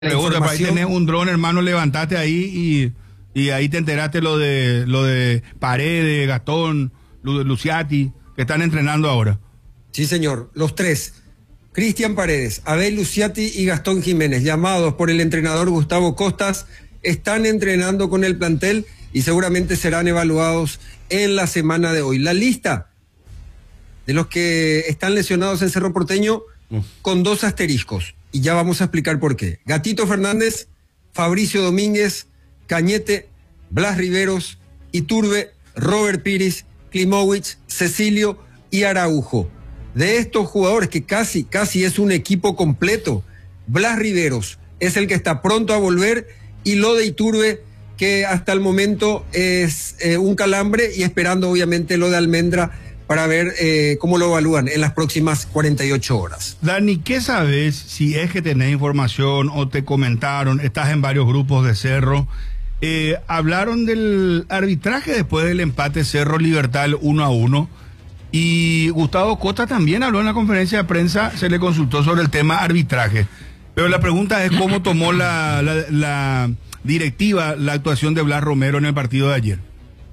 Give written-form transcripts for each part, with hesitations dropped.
Pregunta, para ahí tenés un dron, hermano, levantaste ahí y ahí te enteraste lo de Paredes, Gastón, Luciati, que están entrenando ahora. Sí, señor, los tres. Cristian Paredes, Abel Luciati y Gastón Jiménez, llamados por el entrenador Gustavo Costas, están entrenando con el plantel y seguramente serán evaluados en la semana de hoy. La lista de los que están lesionados en Cerro Porteño con 2 asteriscos, y ya vamos a explicar por qué. Gatito Fernández, Fabricio Domínguez, Cañete, Blas Riveros, Iturbe, Robert Piris, Klimowicz, Cecilio y Araujo. De estos jugadores, que casi es un equipo completo, Blas Riveros es el que está pronto a volver, y lo de Iturbe, que hasta el momento es un calambre, y esperando obviamente lo de Almendra para ver cómo lo evalúan en las próximas 48 horas. Dani, ¿qué sabes, si es que tenés información o te comentaron, estás en varios grupos de Cerro, hablaron del arbitraje después del empate Cerro-Libertad 1-1, y Gustavo Costa también habló en la conferencia de prensa, se le consultó sobre el tema arbitraje, pero la pregunta es cómo tomó la directiva la actuación de Blas Romero en el partido de ayer.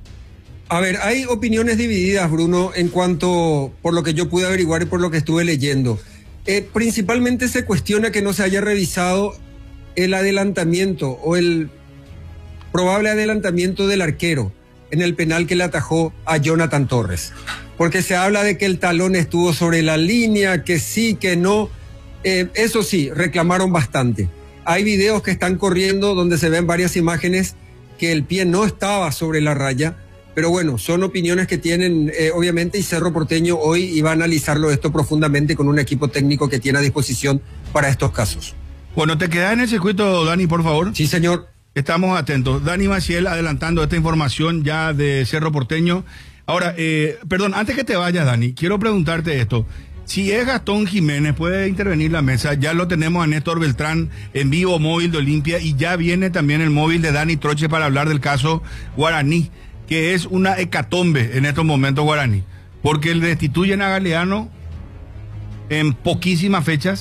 A ver, hay opiniones divididas, Bruno, en cuanto, por lo que yo pude averiguar y por lo que estuve leyendo. Principalmente se cuestiona que no se haya revisado el adelantamiento o el probable adelantamiento del arquero en el penal que le atajó a Jonathan Torres. Porque se habla de que el talón estuvo sobre la línea, que sí, que no. Eso sí, reclamaron bastante. Hay videos que están corriendo donde se ven varias imágenes que el pie no estaba sobre la raya. Pero bueno, son opiniones que tienen, obviamente, y Cerro Porteño hoy iba a analizarlo esto profundamente con un equipo técnico que tiene a disposición para estos casos. Bueno, ¿te quedás en el circuito, Dani, por favor? Sí, señor. Estamos atentos. Dani Maciel adelantando esta información ya de Cerro Porteño. Ahora, perdón, antes que te vayas, Dani, quiero preguntarte esto. Si es Gastón Jiménez, puede intervenir la mesa. Ya lo tenemos a Néstor Beltrán en vivo, móvil de Olimpia, y ya viene también el móvil de Dani Troche para hablar del caso Guaraní, que es una hecatombe en estos momentos Guaraní, porque le destituyen a Galeano en poquísimas fechas,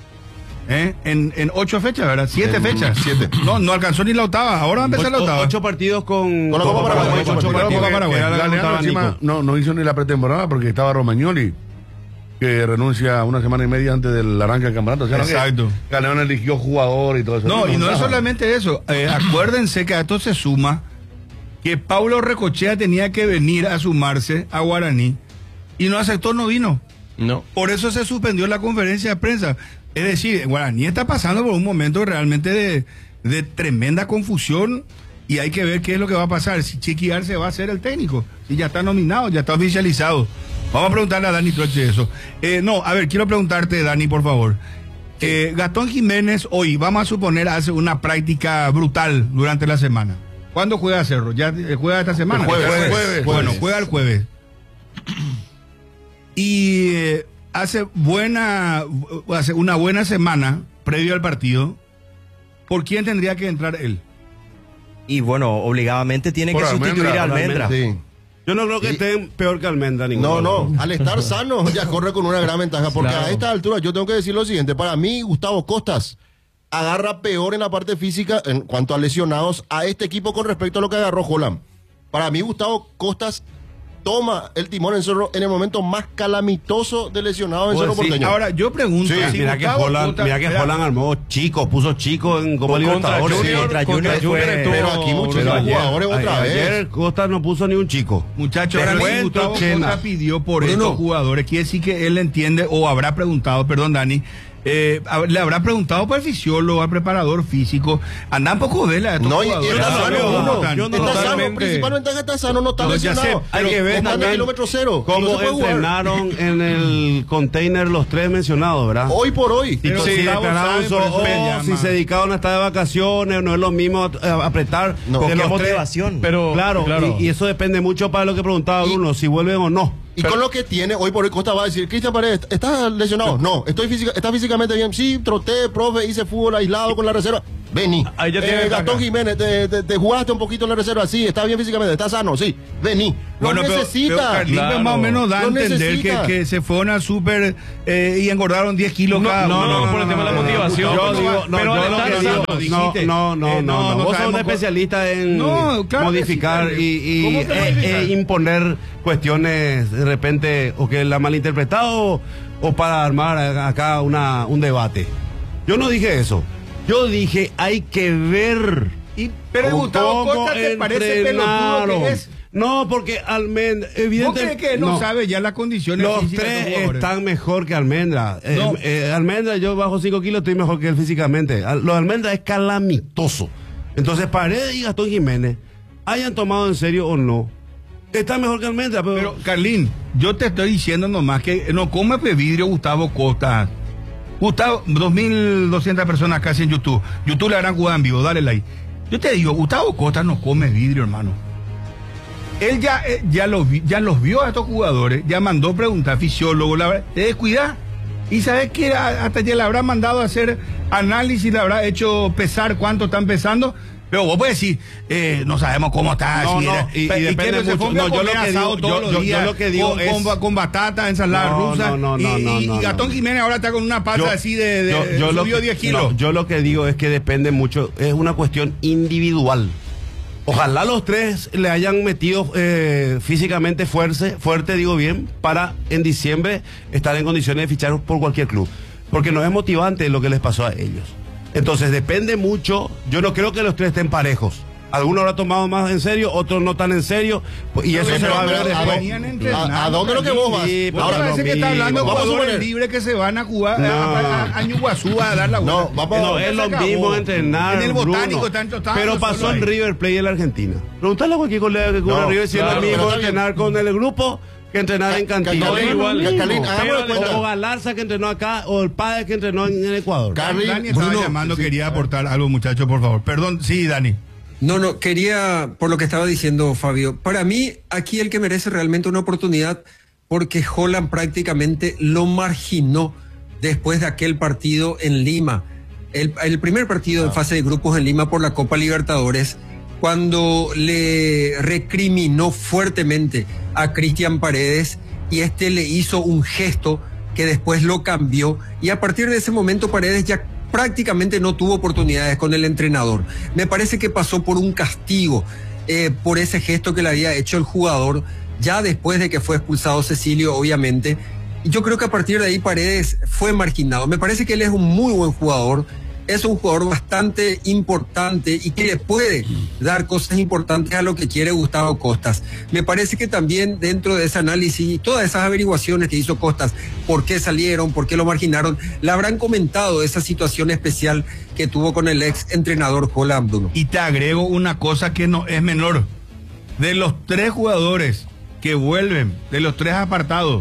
en 8 fechas, ¿verdad? 7 fechas. 7. No alcanzó ni la octava, ahora va a empezar la octava. 8 partidos con la Copa Paraguay. 8 partidos con Paraguay. Galeano encima no hizo ni la pretemporada porque estaba Romagnoli, que renuncia una semana y media antes del arranque del campeonato. O sea, exacto. Galeano eligió jugador y todo eso. No, y no es solamente eso. Acuérdense que a esto se suma que Paulo Recochea tenía que venir a sumarse a Guaraní y no aceptó, no vino. No. Por eso se suspendió la conferencia de prensa. Es decir, Guaraní está pasando por un momento realmente de tremenda confusión, y hay que ver qué es lo que va a pasar. Si Chiqui Arce va a ser el técnico, si ya está nominado, ya está oficializado. Vamos a preguntarle a Dani Troche eso. Quiero preguntarte, Dani, por favor. Gastón Jiménez hoy, vamos a suponer, hace una práctica brutal durante la semana. ¿Cuándo juega Cerro? ¿Ya juega esta semana? El jueves. Bueno, juega el jueves. Y hace una buena semana previo al partido. ¿Por quién tendría que entrar él? Y bueno, obligadamente tiene que sustituir a Almendra. Sí. Yo no creo que esté peor que Almendra. No, al estar sano ya corre con una gran ventaja, porque claro, a esta altura yo tengo que decir lo siguiente: para mí Gustavo Costas agarra peor en la parte física en cuanto a lesionados a este equipo con respecto a lo que agarró Holland. Para mí Gustavo Costas toma el timón en Cerro en el momento más calamitoso de lesionados en Cerro Porteño. Ahora yo pregunto, sí, mira que Holland armó chicos, puso chicos en Copa Libertadores. Pero aquí muchos jugadores otra vez. Ayer Costas no puso ni un chico. Muchachos, Gustavo Costas pidió por estos jugadores. Quiere decir que él entiende, o habrá preguntado, perdón, Dani, le habrá preguntado para el fisiólogo, al preparador físico. Andan poco vela de estos jugadores. Está sano, principalmente está sano, no está lesionado. Hay que ver también kilómetro cero. Cómo entrenaron en el container los 3 mencionados, ¿verdad? Hoy por hoy. Si se dedicaron a estar de vacaciones, no es lo mismo apretar. ¿Con qué motivación? Pero claro. Y eso depende mucho para lo que preguntaba Bruno, si vuelven o no. Y con lo que tiene, hoy por hoy Costa va a decir: Cristian Paredes, ¿estás lesionado? No. ¿Está físicamente bien? Sí, troté, profe, hice fútbol aislado con la reserva. Vení. Ahí ya tiene Gastón ventaja. Jiménez, te jugaste un poquito en la reserva, sí, está bien físicamente, está sano, sí, vení. No Bueno, pero necesita. Carlitos más o menos da a No entender necesita. que se fueron al súper y engordaron 10 kilos cada uno. No, por el tema de la motivación. Yo digo, no, pero yo al lo estar que digo, sano, dijiste. no. Vos sos un sabemos especialista en No, claro que modificar sí, ¿cómo te modificas? imponer cuestiones de repente o que la malinterpretado o para armar acá un debate. Yo no dije eso. Yo dije hay que ver. Pero cómo Gustavo Costa te parece pelotudo entrenaron. que es. No, porque Almendra, ¿Vos evidentemente. crees que no sabe ya las condiciones Los físicas de los tres jugadores? están mejor que Almendra. No. Almendra, yo bajo 5 kilos estoy mejor que él físicamente. Lo de Almendra es calamitoso. Entonces, Paredes y Gastón Jiménez, hayan tomado en serio o no, está mejor que Almendra. Pero, Carlín, yo te estoy diciendo nomás que no come vidrio Gustavo Costa. Gustavo, 2.200 personas casi en YouTube. YouTube la gran jugada en vivo, dale like. Yo te digo, Gustavo Costa no come vidrio, hermano. Él ya los vio a estos jugadores, ya mandó preguntar a fisiólogo, te descuida. Y sabes que hasta ya le habrá mandado a hacer análisis, le habrá hecho pesar cuánto están pesando. Pero vos puedes decir, no sabemos cómo está. No, si no, era- y que depende se mucho. ponga a No, yo lo comer que asado digo- todos yo- los yo días, lo que digo con batata, ensalada No, rusa. no, y no. Gastón Jiménez ahora está con una panza así de yo lo subió que- 10 kilos. no, yo lo que digo es que depende mucho, es una cuestión individual. Ojalá los tres le hayan metido físicamente fuerte, digo bien, para en diciembre estar en condiciones de fichar por cualquier club. Porque no es motivante lo que les pasó a ellos. Entonces depende mucho, yo no creo que los tres estén parejos. Algunos lo han tomado más en serio, otros no tan en serio, y eso se va a ver después. Venían entrenando, ¿A dónde es lo que vos vas? Sí, ¿Vos ahora te parece lo que está mismo. hablando de Vamos a jugadores suponer. libres que se van a jugar No. a Ñuguazú a dar la vuelta? No, vamos Es lo Se acabó. mismo entrenar. En el botánico Bruno. están total. Pero pasó en River Plate en la Argentina. Preguntale a cualquier colega que cubre No, River si es claro, lo pero mismo está bien. entrenar con el grupo que entrenar en cantina. Carlín, Es lo igual. mismo. Carlín, hagámosle cuenta. O Galarza que entrenó acá, o el padre que entrenó en Ecuador. Carlín, Dani estaba Bruno, llamando, sí. quería aportar algo, muchachos, por favor. Perdón, sí, Dani. No, quería, por lo que estaba diciendo Fabio, para mí aquí el que merece realmente una oportunidad, porque Holland prácticamente lo marginó después de aquel partido en Lima, el primer partido en fase de grupos en Lima por la Copa Libertadores, cuando le recriminó fuertemente a Cristian Paredes y este le hizo un gesto que después lo cambió, y a partir de ese momento Paredes ya prácticamente no tuvo oportunidades con el entrenador. Me parece que pasó por un castigo por ese gesto que le había hecho el jugador ya después de que fue expulsado Cecilio, obviamente. Y yo creo que a partir de ahí Paredes fue marginado. Me parece que él es un muy buen jugador, es un jugador bastante importante y que le puede dar cosas importantes a lo que quiere Gustavo Costas. Me parece que también dentro de ese análisis y todas esas averiguaciones que hizo Costas, por qué salieron, por qué lo marginaron, le habrán comentado esa situación especial que tuvo con el ex entrenador Holland, Bruno. Y te agrego una cosa que no es menor. De los 3 jugadores que vuelven, de los 3 apartados,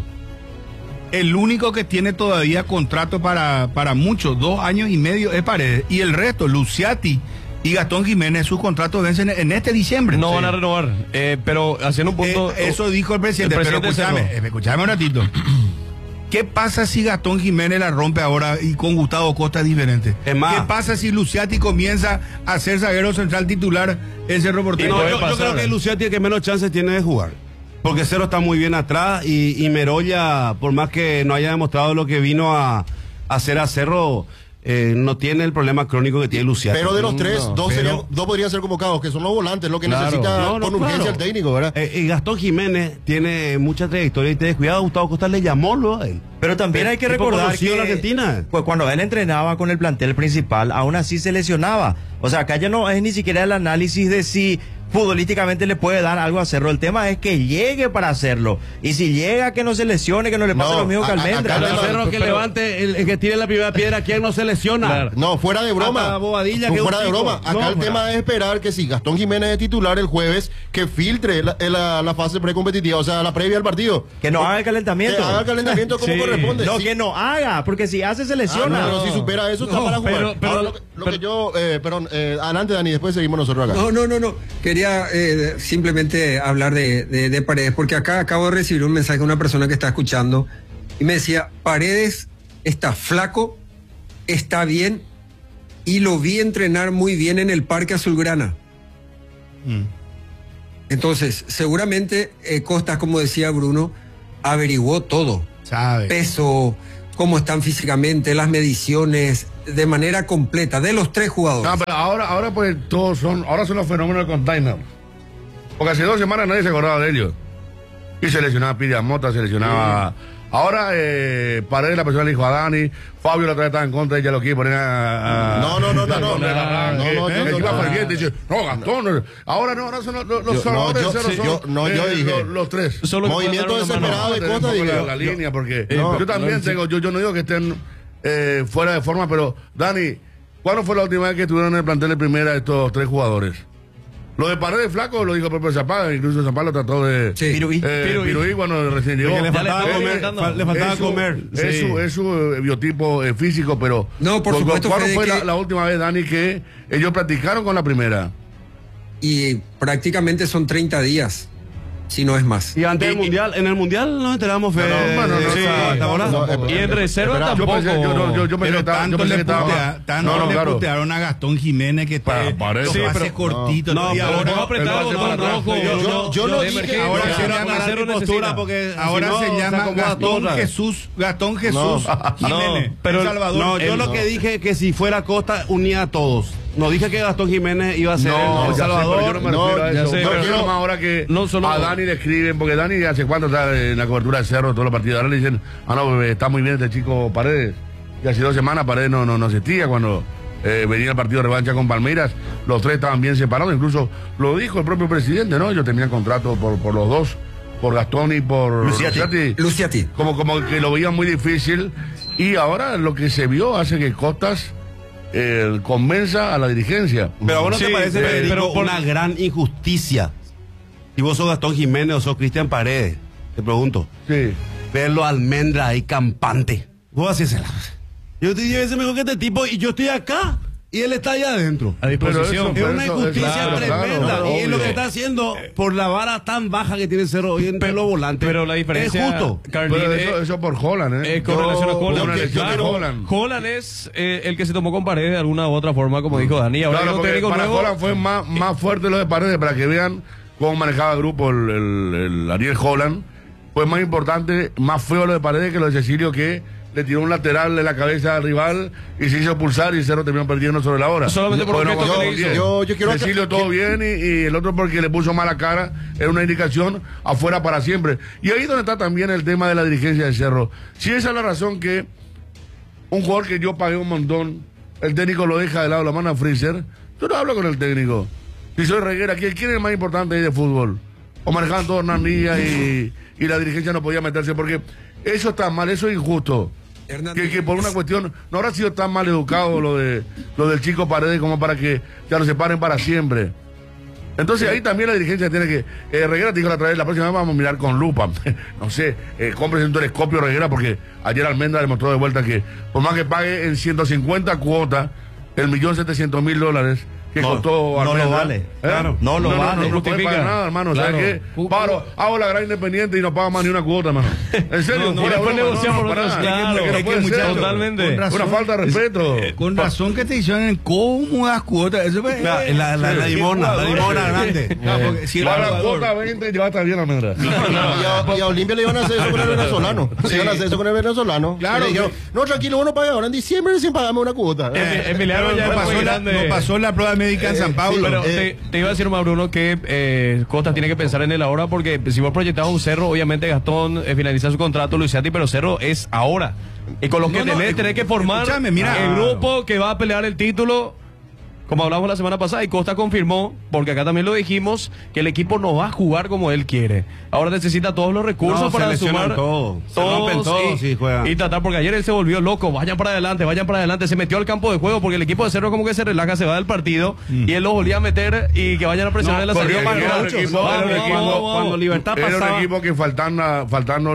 el único que tiene todavía contrato para muchos, 2 años y medio, es Paredes. Y el resto, Luciati y Gastón Jiménez, sus contratos vencen en este diciembre. No van a renovar, pero haciendo un punto... Eso dijo el presidente, pero escúchame un ratito. ¿Qué pasa si Gastón Jiménez la rompe ahora y con Gustavo Costa es diferente? Es más. ¿Qué pasa si Luciati comienza a ser zaguero central titular en Cerro Y Porteño? no, yo creo que Luciati es el que menos chances tiene de jugar. Porque Cero está muy bien atrás y Meroya, por más que no haya demostrado lo que vino a hacer a Cerro, no tiene el problema crónico que tiene Luciati. Pero de los tres, dos pero- podrían ser convocados, que son los volantes, lo que Claro. necesita No, con urgencia claro. el técnico, ¿verdad? Y Gastón Jiménez tiene mucha trayectoria y te descuidado. Gustavo Costa le llamó luego a él. Pero también hay que Tipo recordar conocido que en Argentina. pues cuando él entrenaba con el plantel principal, aún así se lesionaba. O sea, acá ya no es ni siquiera el análisis de si futbolísticamente le puede dar algo a Cerro. El tema es que llegue para hacerlo. Y si llega, que no se lesione, que no le pase No, lo mismo que acá Almendra. el Pero tema- Cerro que pero- levante, el que tire la primera piedra, ¿quién no se lesiona? Claro. No, fuera de broma. Hasta Bobadilla, que es fuera un de chico. broma. Acá No, el fuera. tema es esperar que si Gastón Jiménez es titular el jueves, que filtre la fase precompetitiva, o sea, la previa al partido. Que no haga el calentamiento. Que haga el calentamiento como Sí. corresponde. No, Sí. que no haga, porque si hace se lesiona. Pero si supera eso, está para jugar. pero- Ahora, lo que yo, perdón, adelante Dani, después seguimos nosotros acá. No. Quería simplemente hablar de Paredes, porque acá acabo de recibir un mensaje de una persona que está escuchando y me decía, Paredes está flaco, está bien, y lo vi entrenar muy bien en el Parque Azulgrana. Entonces, seguramente Costas, como decía Bruno, averiguó todo. Sabe. Peso, cómo están físicamente, las mediciones, de manera completa, de los 3 jugadores. No, pero ahora pues ahora son los fenómenos de container. Porque hace 2 semanas nadie se acordaba de ellos. Y se lesionaba Pidia Mota, se lesionaba. Ahora Paredes, la persona le dijo a Dani, Fabio la otra vez estaba en contra, ella lo quiere poner a. No, Gastón. Ahora son los salvadores de Cerro, yo dije los 3. Solo movimiento desesperado de Costa, la línea, porque yo también tengo, yo no digo que estén fuera de forma, pero Dani, ¿cuándo fue la última vez que estuvieron en el plantel de primera estos 3 jugadores? Lo de Paredes flaco lo dijo propio Zapata, incluso Zapata lo trató de Piruí cuando recién llegó. Le faltaba comer. Es su biotipo físico, pero no, por supuesto. ¿Cuándo fue la última vez, Dani, que ellos practicaron con la primera? Y prácticamente son 30 días, si no es más. Y antes del Mundial, en el Mundial nos enteramos, Y en reserva tampoco. Yo pensé que Tanto le putearon a Gastón Jiménez que parece. los pases cortitos. Y ahora va a apretar el botón rojo. Yo no dije. Ahora se llama postura porque ahora se llama Gastón Jesús Jiménez. Pero Salvador. no, yo lo que dije que si fuera Costa unía a todos. No dije que Gastón Jiménez iba a ser El Salvador. Yo quiero más ahora que a Dani le escriben, porque Dani hace cuánto está en la cobertura de Cerro todos los partidos. Ahora le dicen, no, está muy bien este chico Paredes. Y hace 2 semanas Paredes no asistía cuando venía el partido de revancha con Palmeiras. Los 3 estaban bien separados, incluso lo dijo el propio presidente, ¿no? Ellos tenían contrato por los 2, por Gastón y por Luciati. Como que lo veían muy difícil. Y ahora lo que se vio hace que Costas convenza a la dirigencia. Pero a vos no te parece, Federico, por una gran injusticia. Si vos sos Gastón Jiménez o sos Cristian Paredes, te pregunto. Sí. Verlo Almendra ahí campante. Vos hacésela. Yo te digo, ese mejor que este tipo y yo estoy acá y él está allá adentro. A disposición. Es una injusticia tremenda. Claro, y es lo obvio. que está haciendo por la vara tan baja que tiene Cerro hoy entre los volantes. Pero la diferencia, es justo. Carlín, Pero eso por Holland, con relación a Holland. Una elección de Claro, Holland. Holland es el que se tomó con Paredes de alguna u otra forma, como dijo Dani. Ahora Claro, hay un porque técnico para nuevo. Holland fue más fuerte lo de Paredes, para que vean cómo manejaba el grupo el Ariel Holland. Fue más importante, más feo lo de Paredes que lo de Cecilio, que le tiró un lateral de la cabeza al rival y se hizo pulsar y Cerro terminó perdiendo sobre la hora. Solamente por Bueno, el gesto que le hizo. Yo quiero Cecilio todo bien y el otro porque le puso mala cara, era una indicación afuera para siempre. Y ahí es donde está también el tema de la dirigencia de Cerro. Si esa es la razón que un jugador que yo pagué un montón, el técnico lo deja de lado, lo manda a Freezer, yo no hablo con el técnico. Si soy Reguera, ¿quién es el más importante ahí de fútbol? O manejaban todo Hernán Díaz y la dirigencia no podía meterse, porque eso está mal, eso es injusto. Que por una cuestión, no habrá sido tan mal educado lo del chico Paredes como para que ya lo separen para siempre. Entonces ahí también la dirigencia tiene que... Reguera te dijo la otra vez, la próxima vez vamos a mirar con lupa. No sé, cómprese un telescopio Reguera, porque ayer Almendra demostró de vuelta que por más que pague en 150 cuotas el $1.700.000 que costó no Almendra, lo vale. Claro, no lo vale. No puede pagar nada, hermano. Claro. ¿Sabes qué? Paro, hago la gran independiente y no pago más ni una cuota, hermano. En serio, No, después negociamos por para otros, nada. claro. Es que no Es puede que ser. totalmente. Con razón. Una falta de respeto. Con razón que te hicieron cómodas cuotas. Eso fue, La limona grande. Porque si Para la jugador- cuota 20 ya está bien, Almendra. Y a Olimpia le iban a hacer eso con el venezolano. Le iban a hacer eso con el venezolano. Claro, Y le dijeron, no, tranquilo, vos no pagas ahora en diciembre recién pagame una cuota. Emiliano ya no era muy pasó, grande. no pasó la prueba médica en San Pablo. Pero te iba a decir, Bruno, que Costa tiene que pensar en él ahora, porque si vos proyectabas un Cerro, obviamente Gastón finaliza su contrato, Luciati, pero Cerro es ahora. Y con los que tenés que formar escúchame, mira. el grupo que va a pelear el título, como hablamos la semana pasada, y Costa confirmó, porque acá también lo dijimos, que el equipo no va a jugar como él quiere. Ahora necesita todos los recursos No, se para lesionan sumar todos. Se rompen todos y juegan. y tratar, porque ayer él se volvió loco, vayan para adelante, se metió al campo de juego, porque el equipo de Cerro como que se relaja, se va del partido, y él los volvía a meter y que vayan a presionar en la corrió salida. más Era mucho. un equipo- Era un vamos, equipo- vamos. cuando Libertad Era pasaba. un equipo que faltando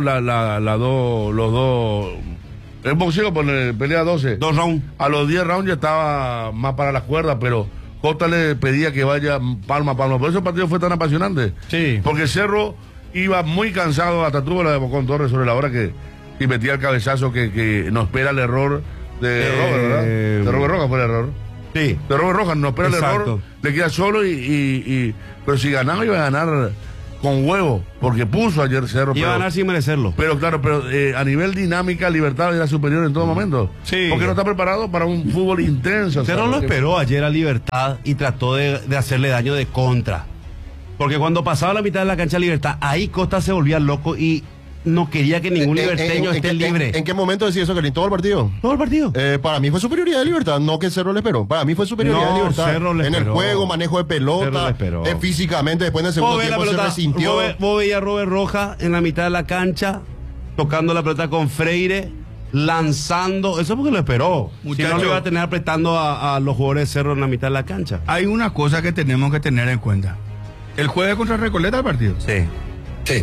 los dos. El boxeo pelea 12. 2 rounds. A los 10 rounds ya estaba más para las cuerdas, pero Cota le pedía que vaya palma a palma. Por eso el partido fue tan apasionante. Sí. Porque Cerro iba muy cansado, hasta tuvo la de Bocón Torres sobre la hora que y metía el cabezazo que nos espera el error de Robert, ¿verdad? De Robert Roca fue el error. Sí. De Robert Rojas, no espera el Exacto. error, le queda solo pero si ganaba iba a ganar con huevo, porque puso ayer Cerro. Iba a ganar sin merecerlo. Pero claro, pero a nivel dinámica, Libertad era superior en todo momento. Sí. Porque no está preparado para un fútbol intenso. Cerro ¿sabes? lo esperó ayer a Libertad y trató de hacerle daño de contra. Porque cuando pasaba la mitad de la cancha de Libertad, ahí Costa se volvía loco y no quería que ningún liberteño esté libre. ¿En qué momento decía eso, Karim? ¿Todo el partido? Todo el partido. Para mí fue superioridad de Libertad, no que Cerro le esperó. Para mí fue superioridad No, de Libertad. Cerro le en el esperó. juego, manejo de Cerro pelota, le esperó. físicamente, después del segundo Vos ves la tiempo se pelota, resintió. vos veías a Robert Rojas en la mitad de la cancha, tocando la pelota con Freire, lanzando. Eso porque lo esperó. Si Muchacho. no, lo iba a tener apretando a los jugadores de Cerro en la mitad de la cancha. Hay una cosa que tenemos que tener en cuenta. El jueves contra Recoleta el partido. Sí. Sí.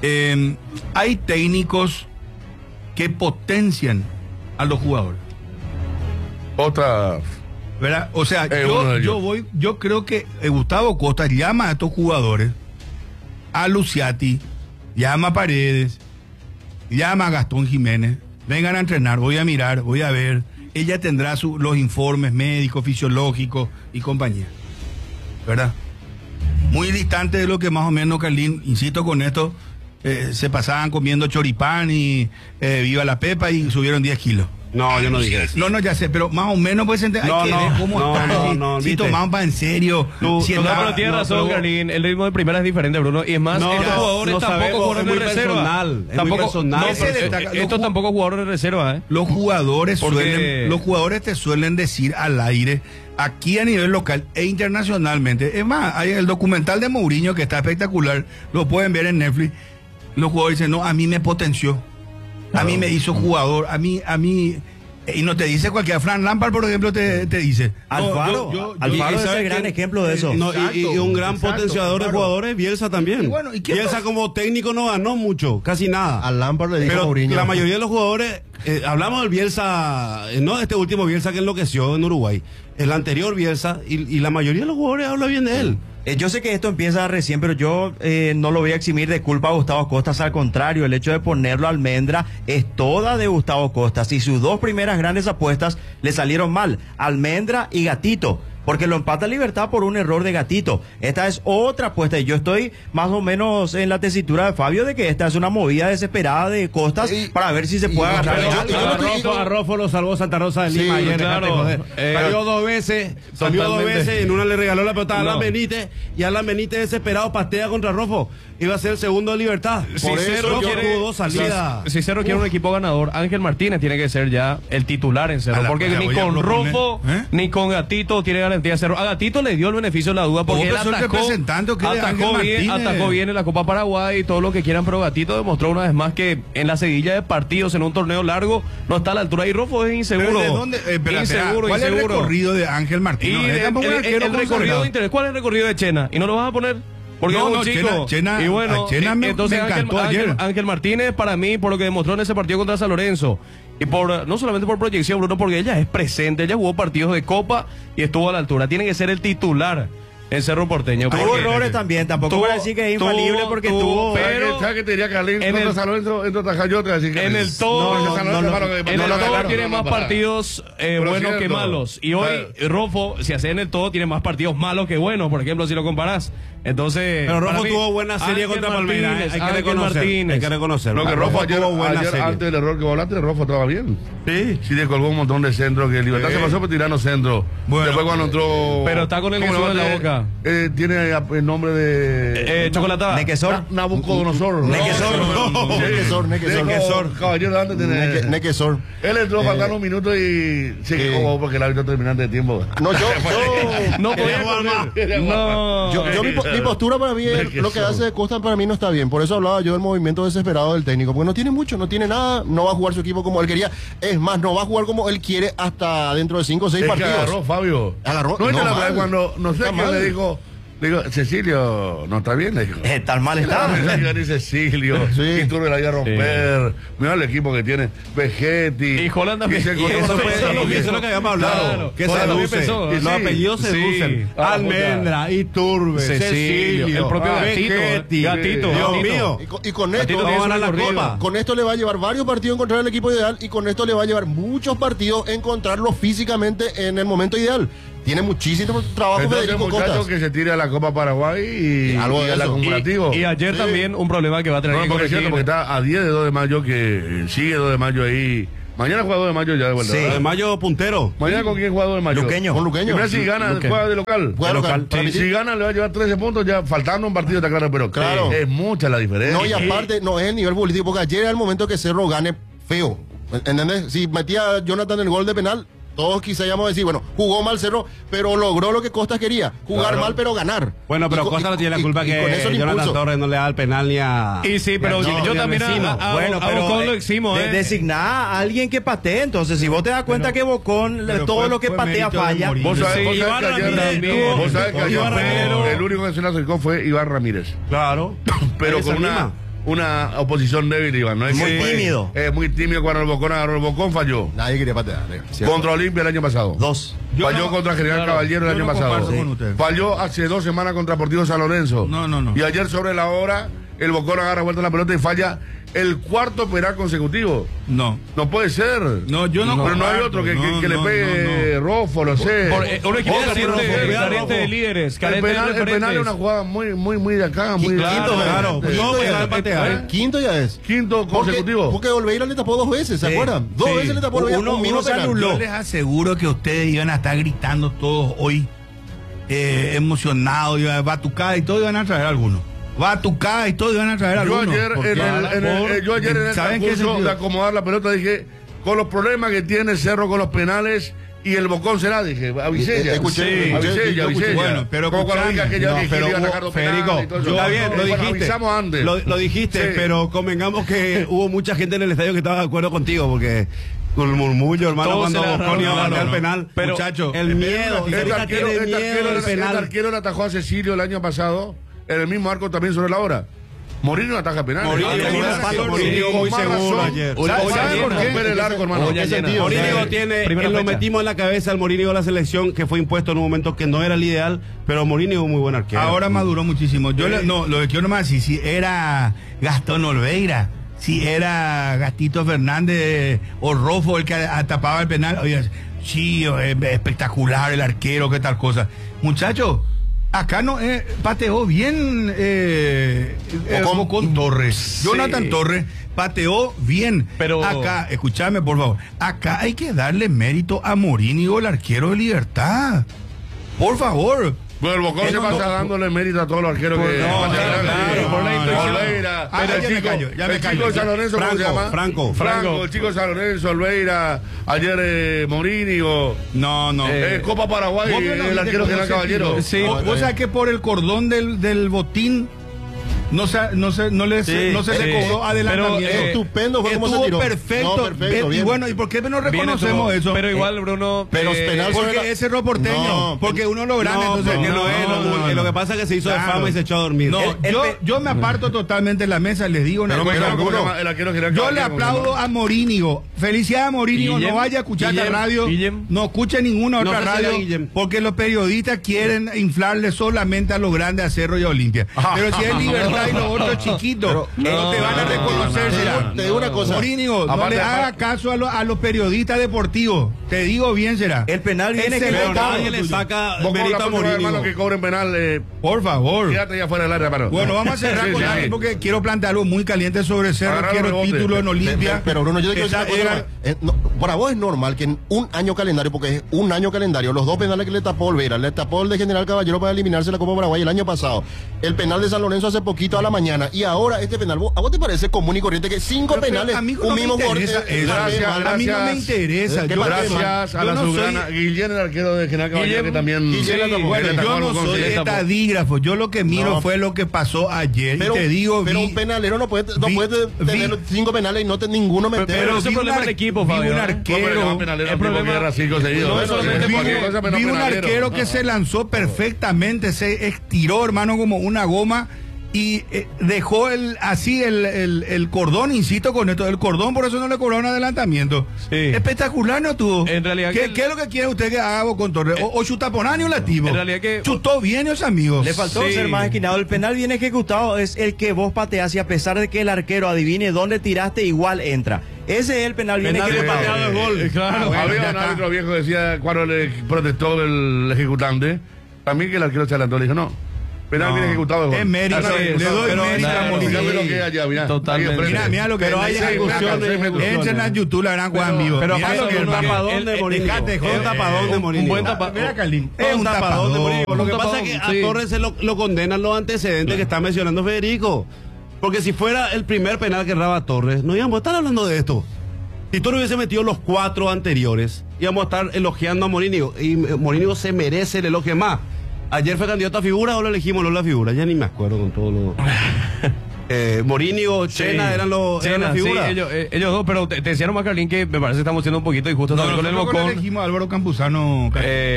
Hay técnicos que potencian a los jugadores. Otra. ¿Verdad? O sea, uno de ellos. yo creo que Gustavo Costa llama a estos jugadores, a Luciati, llama a Paredes, llama a Gastón Jiménez, vengan a entrenar, voy a mirar, voy a ver. Ella tendrá los informes médicos, fisiológicos y compañía. ¿Verdad? Muy distante de lo que más o menos, Carlín, insisto con esto, se pasaban comiendo choripán y viva la pepa y subieron 10 kilos. No, yo no dije eso. No, ya sé, pero más o menos puede entender. No, Hay que no, ver cómo no, está, no, si- no, si viste. tomaban para en serio. si No, andaba- pero tiene no, razón, pero- Carlín. El ritmo de primera es diferente, Bruno. Y es más, No, estos no, jugadores no tampoco sabemos, jugadores es muy de reserva. personal, es muy Tampoco, personal. no, Ese pero, destaca- estos tampoco jugadores de reserva, ¿eh? Los jugadores Porque- los jugadores te suelen decir al aire, aquí a nivel local e internacionalmente. Es más, hay el documental de Mourinho que está espectacular, lo pueden ver en Netflix. Los jugadores dicen, no, a mí me potenció, a mí me hizo jugador, a mí, y no te dice cualquier. Fran Lampard, por ejemplo, te dice. Alfaro. Alfaro es ¿sabe el gran quién? ejemplo de eso. No, y un gran Exacto, potenciador de claro. jugadores, Bielsa también. Y bueno, ¿y qué Bielsa pasa? como técnico no ganó mucho, casi nada. A Lampard le dijo Pero Mourinho. la mayoría de los jugadores, hablamos del Bielsa, no de este último Bielsa que enloqueció en Uruguay, el anterior Bielsa, y la mayoría de los jugadores habla bien de él. Yo sé que esto empieza recién, pero yo no lo voy a eximir de culpa a Gustavo Costas. Al contrario, el hecho de ponerlo a Almendra es toda de Gustavo Costas. Y sus dos primeras grandes apuestas le salieron mal. Almendra y Gatito. Porque lo empata Libertad por un error de Gatito. Esta es otra apuesta. Y yo estoy más o menos en la tesitura de Fabio de que esta es una movida desesperada de Costas para ver si se puede y- agarrar. yo no estoy- A Rofo lo salvó Santa Rosa de Sí, Lima ayer, claro. dejate joder. Salió dos veces, Totalmente. en una le regaló la pelota a Alan No. Benítez, y Alan Benítez desesperado pastea contra Rofo. Iba a ser el segundo de Libertad. Si Por eso Cerro Rofo quiere- tuvo dos salidas. Si Cerro quiere un equipo ganador, Ángel Martínez tiene que ser ya el titular en Cerro. A la- Porque ya ni voy a con proponer, Rofo ¿eh? ni con Gatito tiene garantía Cerro. A Gatito le dio el beneficio de la duda porque Vos él sos el representante, ¿o qué de Ángel Martínez? atacó bien en la Copa Paraguay y todo lo que quieran, pero Gatito demostró una vez más que en la seguilla de partidos en un torneo largo no está a la altura. Y Rofo es inseguro. Pero ¿de dónde? Espera, inseguro, ¿cuál es el inseguro. recorrido de Ángel Y Martínez? el recorrido de interés. ¿Cuál es el recorrido de Chena? ¿Y no lo vas a poner? Porque No, es un no, chico. Chena- y bueno, a Chena me entonces encantó ayer. Ángel Martínez, para mí, por lo que demostró en ese partido contra San Lorenzo, y por no solamente por proyección, Bruno, porque ella es presente, ella jugó partidos de Copa y estuvo a la altura. Tiene que ser el titular en Cerro Porteño. Tuvo porque- errores también, tampoco voy a decir que es infalible porque tuvo. pero- ¿Sabes qué te diría Carlín? en el- Salón entro a atajar yo, te voy a decir que En el todo, No, ese Salón es malo que- en no, el no, todo claro, tiene no, más para. partidos Pero buenos que cierto. malos. Y hoy Rofo, si hace en el todo, tiene más partidos malos que buenos, por ejemplo, si lo comparás. Entonces. Pero para Rofo mí, tuvo buena serie Ángel contra Palmeiras. Martínez, Hay que Ángel reconocer. Martínez. Hay que reconocerlo. Lo que Rofo ayer, tuvo buena ayer serie. antes del error que vos hablaste, Rofo estaba bien. Sí. Sí, le colgó un montón de centros que Libertad se pasó por tirando centro. Bueno, Después cuando entró. pero está con el ¿cómo Jesús le en la llama? boca. Tiene el nombre de. Chocolatada. Nequesor. Nabucodonosor. Nequesor. Nequesor. Caballero de antes tiene. Nequesor. Él entró faltando un minuto y se quejó porque el árbitro terminante de tiempo. No, No Quería podía jugar más. correr. No. mi postura para mí, Nequesor. lo que hace de Costa para mí no está bien. Por eso hablaba yo del movimiento desesperado del técnico. Porque no tiene mucho, no tiene nada, no va a jugar su equipo como él quería. Es más, no va a jugar como él quiere hasta dentro de 5 o 6 Es que partidos. agarró, Fabio. Agarró, No, no, la mal. verdad cuando, no sé Está quién mal. le dijo, Cecilio, no está bien, le dijo. Tan mal está. Ni Cecilio, Sí. y tú la iba a romper. Mira el equipo que tiene, Vegetti. Y Holland también. se encontró Eso con fue, Cecilio. eso es lo que habíamos hablado. Claro. Que Holland también seduce. pensó, Los sí. apellidos Sí. seducen. Ah, Iturbe, Cecilio, el propio Gatito, Vegetti. Gatito, Dios Gatito. mío. Y con A ti esto no te Vamos a ganar la recorrido. copa. Con esto le va a llevar varios partidos encontrar el equipo ideal y con esto le va a llevar muchos partidos encontrarlo físicamente en el momento ideal. Tiene muchísimo trabajo Entonces, Federico muchacho Costas. que se tire a la Copa Paraguay y Algo de al eso. acumulativo. Y ayer Sí. también un problema que va a tener No, que porque es cierto, corregir. porque está a 10 de 2 de mayo, que sigue 2 de mayo ahí. Mañana juega 2 de mayo ya de vuelta. Sí. ¿verdad? De mayo puntero. Mañana con quién juega 2 de mayo. Luqueño. Con Luqueño. Y mira, si gana, Luqueño. juega de local. Juega local. Para mí sí. Si gana, le va a llevar 13 puntos, ya faltando un partido, está claro, pero Claro. es mucha la diferencia. No, y aparte, no es el nivel político, porque ayer era el momento que Cerro gane feo. ¿Entendés? Si metía Jonathan el gol de penal, todos quizá íbamos a decir, bueno, jugó mal Cerro, pero logró lo que Costas quería. Jugar Claro. mal, pero ganar. Bueno, pero Y co- Costa no tiene la y- culpa y con eso que el Jonathan impulso. Torres no le da el penal ni a... Y sí, pero No, yo ni al también vecino. Bueno, pero Bocón lo eximo, designá a alguien que patee. Entonces, si vos te das cuenta que Bocón, pero todo fue- lo que fue patea mérito de falla. Mourinho. Vos sabés, Sí, vos sabés Iván que ayer Ramírez también, vos sabés que ayer Iván Ramírez. el único que se le acercó fue Iván Ramírez. Claro. Pero Ahí se con anima. una oposición débil, Iván. ¿No? Es Muy que fue- tímido. Muy tímido cuando el Bocón agarró el Bocón, falló. Nadie quería patear. ¿cierto? Contra Olimpia el año pasado. 2. Yo Falló no- contra General claro, Caballero el yo año no pasado. comparto con usted. Falló hace 2 semanas contra Deportivo San Lorenzo. No. Y ayer sobre la hora, el Bocón agarra vuelta la pelota y falla el cuarto penal consecutivo. No. No puede ser. No, yo no Pero no hay comparto. otro que No, le no, pegue Rofo, lo sé. Un equipo Ojo, carente, Rofo, carente de Rofo. líderes, El carente de penal es referentes. una jugada muy de acá, muy Quinto, claro. Quinto, No, ya, sabe patear. Quinto ya es. quinto consecutivo. Porque Olveira le tapó 2 veces, ¿se Sí, acuerdan? 2 sí. veces le tapó Olveira. Uno un mismo se penal. anuló. Yo les aseguro que ustedes iban a estar gritando todos hoy, emocionados, batucadas y todo, iban a traer algunos. Batucadas y todo, iban a traer Yo algunos. ayer Porque yo ayer en el ¿saben qué transcurso sentido? de acomodar la pelota dije, con los problemas que tiene Cerro con los penales y el Bocón será, dije, avisella. Escuché, Avisella. Bueno, pero como cuando dije que ya no, dije que pero iba a hubo- atacar los Federico, penales y todo eso. está bien, lo Bueno, dijiste. avisamos antes. Lo dijiste, Sí. pero convengamos que hubo mucha gente en el estadio que estaba de acuerdo contigo, porque con el murmullo, hermano, Todos cuando se le Bocón iba a agarraron, patear no. el penal. Pero, Muchacho, el miedo. Este Hija arquero, tiene miedo del el penal. arquero le atajó a Cecilio el año pasado, en el mismo arco también sobre la hora. Mourinho ataja penales. Mourinho Ah, tenía sí, un palo, sí, Mourinho con muy más seguro razón. ayer. ¿Sabe por qué? Romper el arco, hermano. Olla ¿Qué llena. sentido? Mourinho tiene, Primera lo fecha. metimos en la cabeza al Mourinho de la selección, que fue impuesto en un momento que no era el ideal, pero Mourinho es un muy buen arquero. Ahora maduró muchísimo. No, lo que quiero nomás decir, si era Gastón Olveira, si era Gastito Fernández o Rofo el que tapaba el penal, oye, sí, espectacular el arquero, qué tal cosa. Muchachos, acá no pateó bien con Torres. Jonathan Torres pateó bien. Pero- acá, escúchame por favor, acá hay que darle mérito a Mourinho, el arquero de Libertad. Por favor. Bueno, el Bocón se pasa dándole mérito a todos los arqueros que no, claro, por la intuición. Olveira, Ah, el ya me chico, callo, ya me el callo. chico de San Lorenzo, ¿cómo se llama? Franco. El chico de San Lorenzo, Olveira, ayer Mourinho, No. Copa Paraguay, Vos me lo el viste arquero con General ese Caballero. tiro. Sí. Vos sabés que por el cordón del botín no se le cobró adelantamiento. Pero, estupendo fue como se Estuvo tiró. perfecto. No, perfecto, y bien. bueno, ¿y por qué no Bien reconocemos estuvo. eso? Pero igual, Bruno. Pero penal sobre Porque la- es Cerro Porteño. No, porque uno lo grande, No, entonces. porque no es, lo que pasa es que se hizo de fama y se echó a dormir. No, yo me aparto totalmente de la mesa, les digo una Pero me cosa. acuerdo cómo se llama el arquero General Yo le Caballero, ¿cómo se aplaudo llama? a Mourinho. Felicidades a Mourinho. Guillem, No vaya a escuchar la Guillem, radio. Guillem. No escuche ninguna No otra se siga radio. Guillem. Porque los periodistas quieren inflarle solamente a los grandes, a Cerro y a Olimpia. Pero si es Libertad y los otros chiquitos, no te van a reconocer. será. Te digo una cosa. Mourinho, no Aparte- le haga caso a los periodistas deportivos. Te digo bien, será. El penal viene que Excelente. Pero nadie le saca Bocón, mérito la a próxima vez, hermano, Mourinho. que cobren penal, Por favor. quédate ya fuera del área, hermano. Bueno, vamos a cerrar Sí, con sí, alguien sí. porque quiero plantear algo muy caliente sobre Cerro. Agarrar Quiero rebote. título en Olimpia. Pero Bruno, yo te quiero decir Esa una cosa era- más. Para vos es normal que en un año calendario, porque es un año calendario, los 2 penales que le tapó Olveira, le tapó el de General Caballero para eliminarse la Copa Paraguay el año pasado, el penal de San Lorenzo hace poquito a la mañana, y ahora este penal, ¿a vos te parece común y corriente que 5 Pero, penales, amigo, un no me mismo jugador? interesa eso. Gracias, A mí no me gracias. interesa. ¿Qué Yo- pasa? Gracias a yo la no azulgrana. soy- Guillén, el arquero de General Caballero, Guillem, que también. Guillem, Sí, Bueno, le yo tapó no al Bocón, soy sí. estadígrafo. Yo lo que miro No. fue lo que pasó ayer. Pero, y te digo, pero vi- un penalero no puede vi- tener 5 penales y no ninguno meter. pero ese vi problema un del equipo, vi Fabio, un ¿eh? arquero. El problema- seguido. no es solamente Vi, porque- vi un arquero que se lanzó perfectamente, se estiró, hermano, como una goma y dejó el cordón, insisto con esto, el cordón, por eso no le cobraron adelantamiento. Sí. Espectacular, ¿no tuvo? En realidad ¿Qué, que- qué es lo que quiere usted que haga con Torres? O chuta por año lativo. En realidad que- Chutó bien esos amigos. Le faltó Sí. ser más esquinado. El penal bien ejecutado es el que vos pateás y a pesar de que el arquero adivine dónde tiraste, igual entra. Ese es el penal bien Penal ejecutado. pateado de gol. Claro. bueno, Había ya un está. árbitro viejo que decía, cuando le protestó el ejecutante, también que el arquero se adelantó, le dijo, no, penal bien ejecutado de gol. Es mérito, Así es, le doy pero mérito a claro, Morini. fíjate lo que hay allá, mirá. Totalmente. Ahí enfrente. Mira lo que Pero hay dice, ejecución de entren ejecución. a YouTube la gran jugada en vivo. Pero Mira pasa lo que que un el tapadón de Morini. Dejate, Es joder. un tapadón de Morini. Un buen tapa- Mira, Carlín, Es un tapadón de Morini. Lo que Un pasa es que tapadón, a sí. Torres se lo condenan los antecedentes que está mencionando Federico. Porque si fuera el primer penal que erraba Torres, no íbamos a estar hablando de esto. Si Torres hubiese metido los 4 anteriores, íbamos a estar elogiando a Morínigo. Y Morínigo se merece el elogio más. Ayer fue candidato a figura o lo elegimos no la figura. Ya ni me acuerdo con todo lo. Morínigo, Chena eran las Chena, sí, figuras. ellos dos, pero te decía nomás, Carlín, que me parece que estamos siendo un poquito injustos también con el nosotros Bocón. elegimos a Álvaro Campuzano.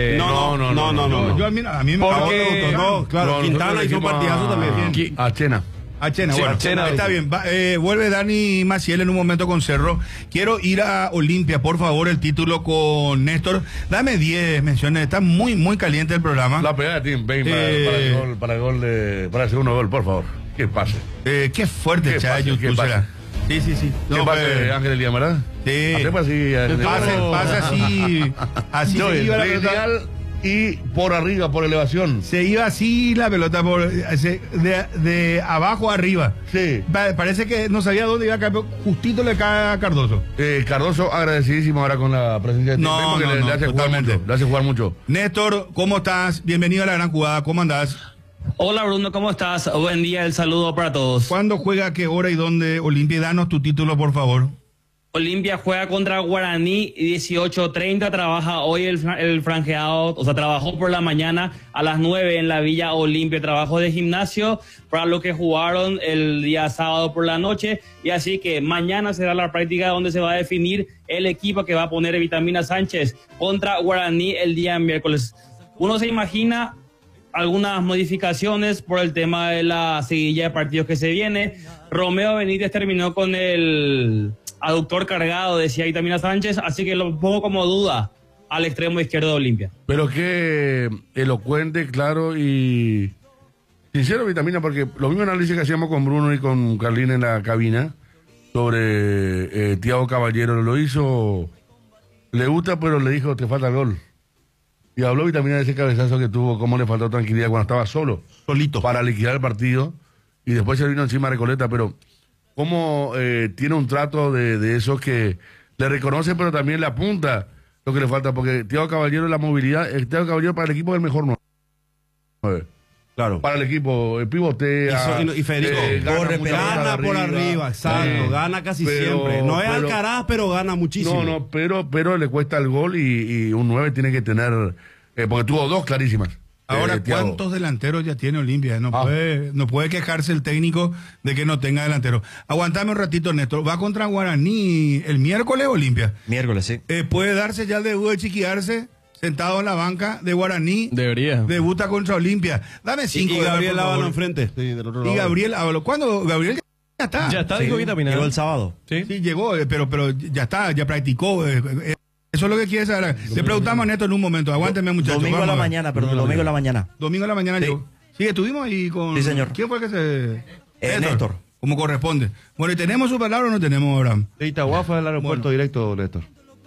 No. Yo, mira, a mí me Porque- No, claro, No, Quintana nosotros hizo un elegimos partidazo también. A Chena. A Chena, Sí, bueno, a Chena. está bien. Vuelve Dani Maciel en un momento con Cerro. Quiero ir a Olimpia, por favor, el título con Néstor. Dame 10 menciones. Está muy, muy caliente el programa. La pegada de Tim Payne para el segundo gol, por favor. Que pase. Qué fuerte, ¿Qué Chay, pasa? YouTube ¿Qué pasa? será. Sí. ¿Qué No, pase, Ángel Elías, verdad? Sí. Hacemos así. Pasa así. Así se iba la pelota. Lineal y por arriba, por elevación. Se iba así la pelota de abajo a arriba. Sí. Parece que no sabía dónde iba a caer, pero justito le cae a Cardoso. Cardoso agradecidísimo ahora con la presencia de Tim Payne porque le hace jugar totalmente. mucho. Le hace jugar mucho. Néstor, ¿cómo estás? Bienvenido a la gran jugada. ¿Cómo andás? Hola Bruno, ¿cómo estás? Buen día, el saludo para todos. ¿Cuándo juega, qué hora y dónde? Olimpia, danos tu título, por favor. Olimpia juega contra Guaraní 18:30, trabaja hoy el franjeado, o sea, trabajó por la mañana a las 9 en la Villa Olimpia, trabajo de gimnasio para lo que jugaron el día sábado por la noche, y así que mañana será la práctica donde se va a definir el equipo que va a poner Vitamina Sánchez contra Guaraní el día miércoles. Uno se imagina algunas modificaciones por el tema de la seguilla de partidos que se viene. Romeo Benítez terminó con el aductor cargado, decía Vitamina Sánchez, así que lo pongo como duda al extremo izquierdo de Olimpia. Pero qué elocuente, claro y sincero Vitamina, porque lo mismo análisis que hacíamos con Bruno y con Carlín en la cabina sobre Thiago Caballero, lo hizo, le gusta, pero le dijo, te falta el gol. Y habló Vitamina de ese cabezazo que tuvo, cómo le faltó tranquilidad cuando estaba solo, Solito. para liquidar el partido, y después se vino encima Recoleta, pero cómo tiene un trato de esos que le reconoce, pero también le apunta lo que le falta, porque Thiago Caballero, la movilidad, el Thiago Caballero para el equipo es el mejor 9. Claro. Para el equipo, pivotea. Y Federico, gana muchas gana cosas por arriba, exacto, gana casi siempre. No es Alcaraz, pero gana muchísimo. No, pero le cuesta el gol y un 9 tiene que tener, porque tuvo 2 clarísimas. Ahora, Thiago. ¿cuántos delanteros ya tiene Olimpia? No puede quejarse el técnico de que no tenga delantero. Aguantame un ratito, Néstor. Va contra Guaraní el miércoles, Olimpia. Miércoles, sí. ¿Puede darse ya el debut de Chiquiarse sentado en la banca de Guaraní? Debería. Debuta contra Olimpia. Dame 5. Y Gabriel Lábano enfrente. Sí, del otro Y lado. Gabriel Ábalo. ¿Cuándo? Gabriel ya está. Ya está, dijo Vitamina. Llegó el sábado. Sí. Sí, llegó, pero ya está, ya practicó. Eso es lo que quiere saber. Le preguntamos a Néstor en un momento. Aguántenme, muchachos. Domingo a la vamos ver. mañana, perdón, domingo a la mañana. Domingo a la mañana Sí. llegó. Sí, estuvimos ahí con... Sí, señor. ¿Quién fue que se...? Néstor. Como corresponde. Bueno, ¿y tenemos su palabra o no tenemos, Abraham? De Itagua fue al aeropuerto directo, Néstor.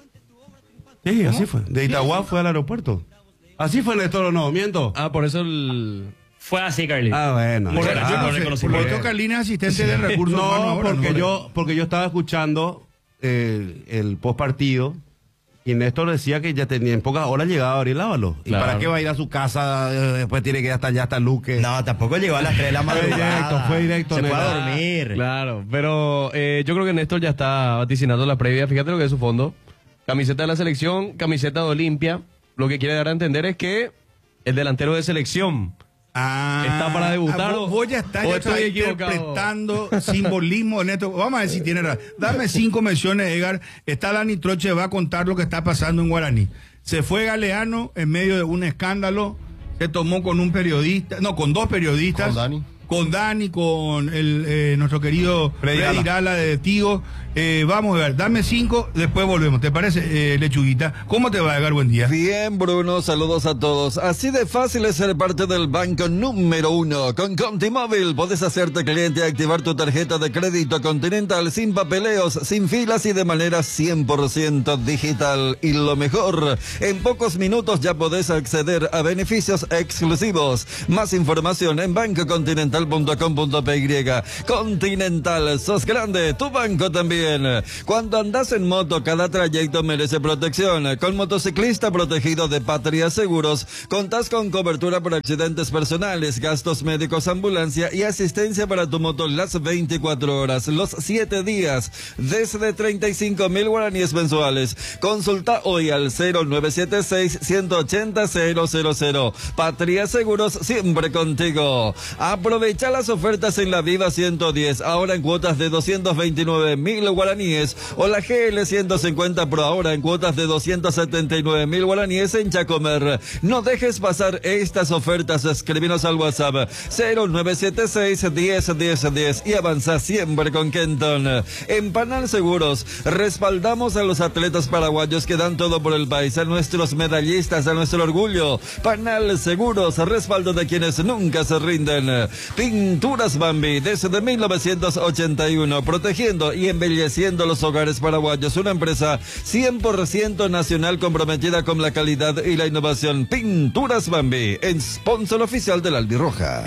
Sí, así fue. De Itagua fue al aeropuerto. Así fue, Néstor, ¿o no? ¿Miento? Ah, por eso el... Fue así, Carly. Ah, bueno. Por Yo no sé, reconocimiento. porque esto Carlina es asistente de recursos humanos No, ahora, porque yo estaba escuchando el post partido y Néstor decía que ya tenía en pocas horas llegaba Gabriel Ábalo. ¿Y Claro. para qué va a ir a su casa? Después tiene que ir hasta allá, hasta Luque. No, tampoco llegó a las 3 de la madrugada. Fue directo, Se fue neta. a dormir. Claro, pero yo creo que Néstor ya está vaticinando la previa. Fíjate lo que es su fondo. Camiseta de la selección, camiseta de Olimpia. Lo que quiere dar a entender es que el delantero de selección está para debutar. Vos ya estás o ya estoy estás equivocado. interpretando simbolismo, Néstor. Vamos a ver si tiene razón. Dame 5 menciones, Edgar. Está Dani Troche, va a contar lo que está pasando en Guaraní. Se fue Galeano en medio de un escándalo. Se tomó con un periodista, no, con 2 periodistas. Con Dani. con Dani, con nuestro querido Freddy Irala de Tigo. Vamos a ver, dame 5, después volvemos. ¿Te parece, Lechuguita? ¿Cómo te va, Edgar? Buen día. Bien, Bruno, saludos a todos. Así de fácil es ser parte del banco número 1. Con Contimóvil podés hacerte cliente y activar tu tarjeta de crédito Continental sin papeleos, sin filas y de manera 100% digital. Y lo mejor, en pocos minutos ya podés acceder a beneficios exclusivos. Más información en bancocontinental.com.py. Continental, sos grande, tu banco también. Cuando andas en moto, cada trayecto merece protección. Con motociclista protegido de Patria Seguros, contás con cobertura por accidentes personales, gastos médicos, ambulancia y asistencia para tu moto las 24 horas, los 7 días, desde 35.000 guaraníes mensuales. Consulta hoy al 0976-180-000. Patria Seguros, siempre contigo. Aprovecha las ofertas en la Viva 110, ahora en cuotas de 229.000 guaraníes, o la GL 150 Pro ahora en cuotas de 279.000 guaraníes en Chacomer. No dejes pasar estas ofertas, escríbenos al WhatsApp 0976-101010 y avanza siempre con Kenton. En Panal Seguros respaldamos a los atletas paraguayos que dan todo por el país, a nuestros medallistas, a nuestro orgullo. Panal Seguros, respaldo de quienes nunca se rinden. Pinturas Bambi, desde 1981, protegiendo y embelleciendo los hogares paraguayos, una empresa 100% nacional comprometida con la calidad y la innovación. Pinturas Bambi, sponsor oficial del Albirroja.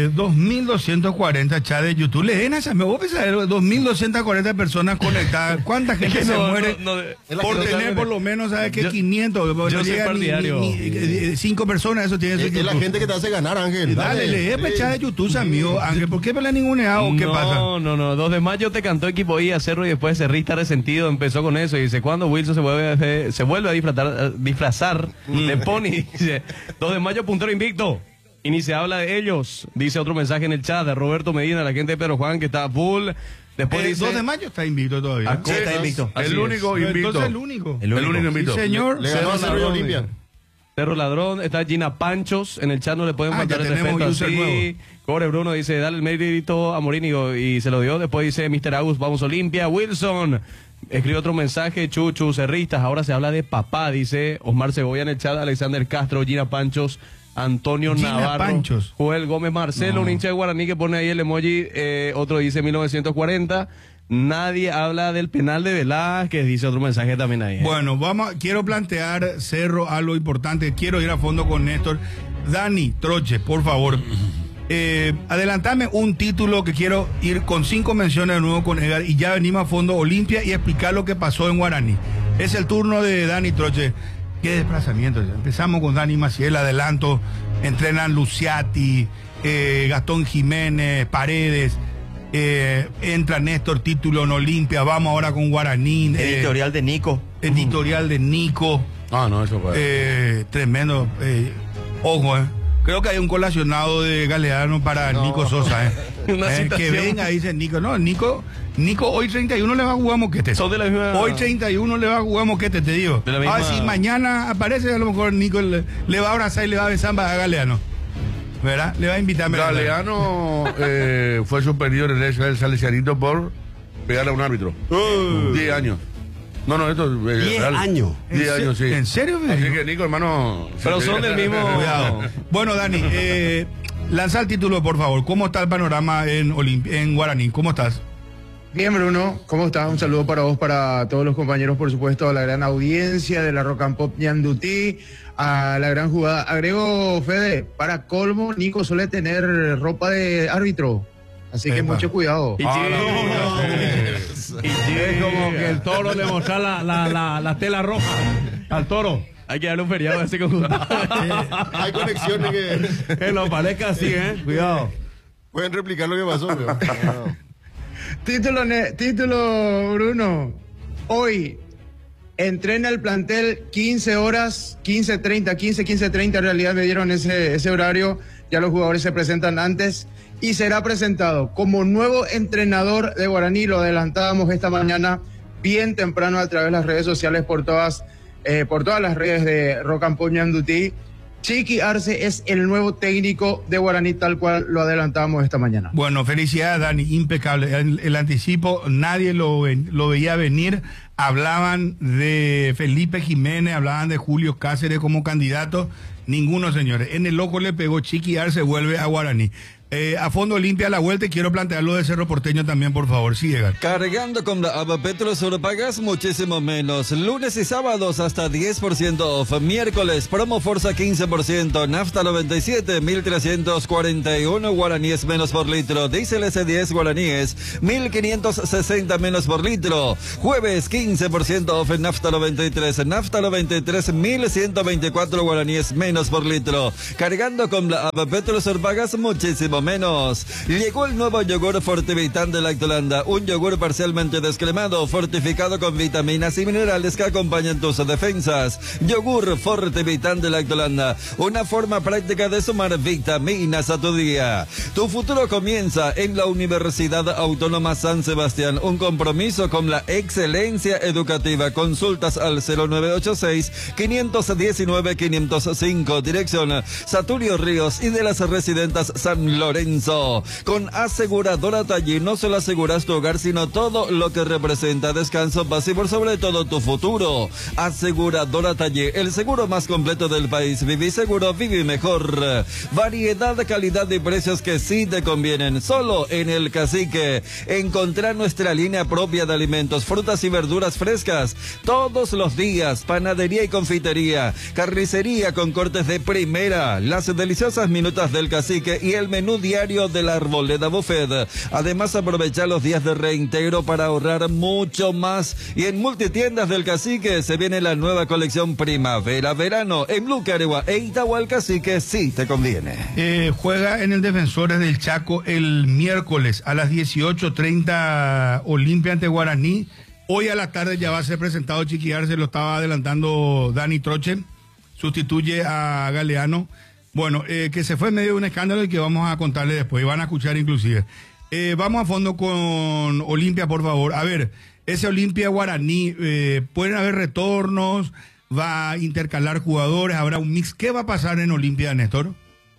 2.240 chats de YouTube. Me voy a pensar, 2.240 personas conectadas. ¿Cuánta gente se muere por tener por lo menos, sabes que 500? Yo no soy llega partidario. ni 5 personas, eso tiene Es la gente que te hace ganar, Ángel. Dale, lee chat de YouTube, amigo. Ángel, ¿por qué pelea ninguneado? ¿Qué pasa? No. 2 de mayo te cantó Equipo I a Cerro y después Cerrista resentido empezó con eso y dice, ¿cuándo Wilson se vuelve a disfrazar de Pony? Dice, 2 de mayo puntero invicto. Y ni se habla de ellos. Dice otro mensaje en el chat de Roberto Medina, la gente de Pedro Juan, que está full. Después dice, 2 de mayo está invicto todavía. Sí, está invicto. El único invicto. Entonces el único. El único invicto. Sí, señor. Le ganó a Cerro y Olimpia. Cerro Ladrón, está Gina Panchos, en el chat no le pueden faltar ya el tenemos respeto user así. nuevo. Core Bruno dice, dale el mérito a Morín y se lo dio. Después dice Mr. Agus, vamos Olimpia. Wilson escribe otro mensaje, Chuchu, Cerristas, ahora se habla de papá, dice Osmar Segovia en el chat, Alexander Castro, Gina Panchos, Antonio Gina Navarro, Panchos. Joel Gómez Marcelo, un hincha de Guaraní que pone ahí el emoji, otro dice 1940. Nadie habla del penal de Velázquez, dice otro mensaje también ahí. Bueno, quiero plantear, Cerro, algo importante. Quiero ir a fondo con Néstor. Dani Troche, por favor. Adelantame un título que quiero ir con 5 menciones de nuevo con Edgar y ya venimos a fondo Olimpia y explicar lo que pasó en Guaraní. Es el turno de Dani Troche. Qué desplazamiento. Empezamos con Dani Maciel, adelanto. Entrenan Luciati, Gastón Jiménez, Paredes. Entra Néstor, título en Olimpia. Vamos ahora con Guaraní. Editorial de Nico. Editorial de Nico. No, eso fue. Tremendo. Ojo, creo que hay un colacionado de Galeano para Nico Sosa. Que venga, dice Nico. No, Nico hoy 31 le va a jugar Moquete. Son de la misma... Hoy 31 le va a jugar Moquete, te digo. De la misma... si mañana aparece, a lo mejor Nico le va a abrazar y le va a besar a Galeano. ¿Verdad? Le va a invitar. Galeano fue superior en el Salesianito por pegarle a un árbitro. 10 años. No, esto es 10 real. años. 10 años, sí. ¿En serio? Así que, Nico, hermano... Pero son del mismo... Cuidado. Bueno, Dani, lanza el título, por favor. ¿Cómo está el panorama en Guaraní? ¿Cómo estás? Bien, Bruno, ¿cómo estás? Un saludo para vos, para todos los compañeros, por supuesto, a la gran audiencia de la Rock and Pop Ñandutí, a la gran jugada. Agrego, Fede, para colmo, Nico suele tener ropa de árbitro, así que mucho cuidado. Es como que el toro le mostró la tela roja al toro. Hay que darle un feriado a ese conjunto. Hay conexiones que lo parezca así, cuidado. Pueden replicar lo que pasó, pero... Título, Bruno. Hoy entrena el plantel 15 horas, 15:30, en realidad me dieron ese horario, ya los jugadores se presentan antes y será presentado como nuevo entrenador de Guaraní, lo adelantábamos esta mañana bien temprano a través de las redes sociales por todas las redes de Rock and Pop Ñandutí. Chiqui Arce es el nuevo técnico de Guaraní, tal cual lo adelantamos esta mañana. Bueno, felicidades, Dani, impecable. El anticipo, nadie lo veía venir. Hablaban de Felipe Jiménez, hablaban de Julio Cáceres como candidato. Ninguno, señores. En el loco le pegó Chiqui Arce, vuelve a Guaraní. A fondo limpia la vuelta y quiero plantear lo de Cerro Porteño también, por favor. Sí, Edgar. Cargando con la app Petrosur pagas muchísimo menos. Lunes y sábados hasta 10% off. Miércoles, promo Forza 15%. Nafta 97, 1.341 guaraníes menos por litro. Diesel S10 guaraníes, 1.560 menos por litro. Jueves, 15% off en Nafta 93. Nafta 93, 1.124 guaraníes menos por litro. Cargando con la app Petrosur pagas muchísimo menos. Llegó el nuevo yogur Fortivitán de Lactolanda, un yogur parcialmente descremado, fortificado con vitaminas y minerales que acompañan tus defensas. Yogur Fortivitán de Lactolanda, una forma práctica de sumar vitaminas a tu día. Tu futuro comienza en la Universidad Autónoma San Sebastián, un compromiso con la excelencia educativa. Consultas al 0986-519-505, dirección Saturio Ríos y de las Residentas San Lorenzo. Con Aseguradora Tallí no solo aseguras tu hogar, sino todo lo que representa descanso, paz y por sobre todo tu futuro. Aseguradora Tallí, el seguro más completo del país. Viví seguro, viví mejor. Variedad, calidad y precios que sí te convienen. Solo en El Cacique. Encontrar nuestra línea propia de alimentos, frutas y verduras frescas todos los días. Panadería y confitería. Carnicería con cortes de primera. Las deliciosas minutas del Cacique y el menú diario de la Arboleda Buffet. Además, aprovechar los días de reintegro para ahorrar mucho más. Y en Multitiendas del Cacique se viene la nueva colección primavera-verano. En Lucaregua e Itahual Cacique sí te conviene. Juega en el Defensores del Chaco el miércoles a las 18:30 Olimpia ante Guaraní. Hoy a la tarde ya va a ser presentado Chiqui Arce, lo estaba adelantando Dani Troche. Sustituye a Galeano. Bueno, que se fue en medio de un escándalo y que vamos a contarle después, y van a escuchar inclusive. Vamos a fondo con Olimpia, por favor. A ver, ese Olimpia Guaraní, ¿pueden haber retornos? ¿Va a intercalar jugadores? ¿Habrá un mix? ¿Qué va a pasar en Olimpia, Néstor?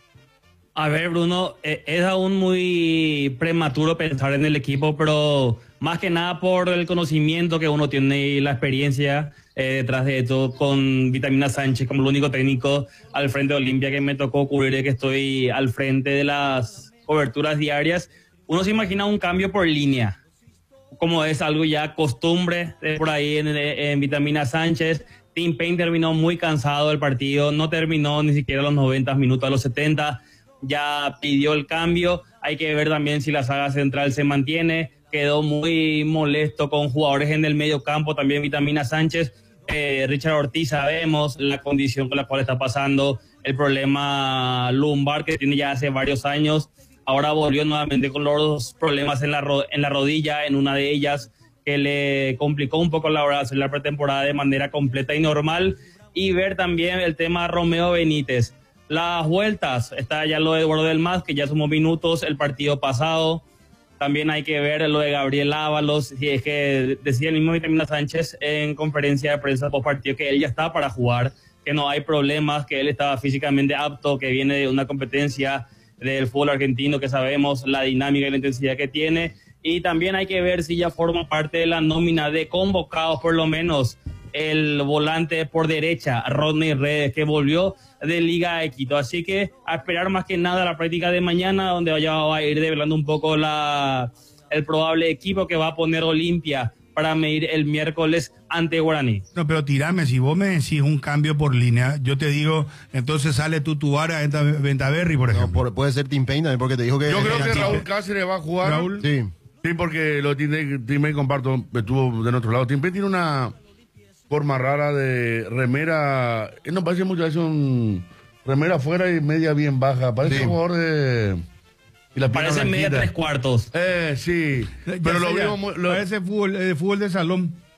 A ver, Bruno, es aún muy prematuro pensar en el equipo, pero más que nada por el conocimiento que uno tiene y la experiencia detrás de esto, con Vitamina Sánchez como el único técnico al frente de Olimpia que me tocó cubrir, que estoy al frente de las coberturas diarias. Uno se imagina un cambio por línea, como es algo ya costumbre por ahí en Vitamina Sánchez. Tim Payne terminó muy cansado del partido, no terminó ni siquiera los 90 minutos, a los 70 ya pidió el cambio. Hay que ver también si la saga central se mantiene. Quedó muy molesto con jugadores en el medio campo, también Vitamina Sánchez. Richard Ortiz, sabemos la condición con la cual está pasando, el problema lumbar que tiene ya hace varios años. Ahora volvió nuevamente con los problemas en la rodilla, en una de ellas, que le complicó un poco la hora de hacer la pretemporada de manera completa y normal. Y ver también el tema Romeo Benítez. Las vueltas, está ya lo de Eduardo del Mas, que ya sumó minutos el partido pasado. También hay que ver lo de Gabriel Ábalos, si es que decía el mismo Vitamina Sánchez en conferencia de prensa post partido que él ya está para jugar, que no hay problemas, que él estaba físicamente apto, que viene de una competencia del fútbol argentino, que sabemos la dinámica y la intensidad que tiene. Y también hay que ver si ya forma parte de la nómina de convocados, por lo menos el volante por derecha, Rodney Redes, que volvió de Liga de Quito. Así que a esperar más que nada la práctica de mañana, donde ya va a ir develando un poco el probable equipo que va a poner Olimpia para medir el miércoles ante Guaraní. No, pero tirame, si vos me decís un cambio por línea, yo te digo, entonces sale Tutuara Ventaverri, por ejemplo. No, puede ser Tim Payne también, porque te dijo que... Yo creo que Raúl Cáceres va a jugar. ¿Raúl? Sí. Sí, porque lo tiene, Tim Payne, comparto, estuvo de nuestro lado. Tim Payne tiene una forma rara de remera, no parece muchas veces un remera afuera y media bien baja, parece un jugador de... Y la parece media 3/4. Sí, pero lo vimos... Parece fútbol de salón.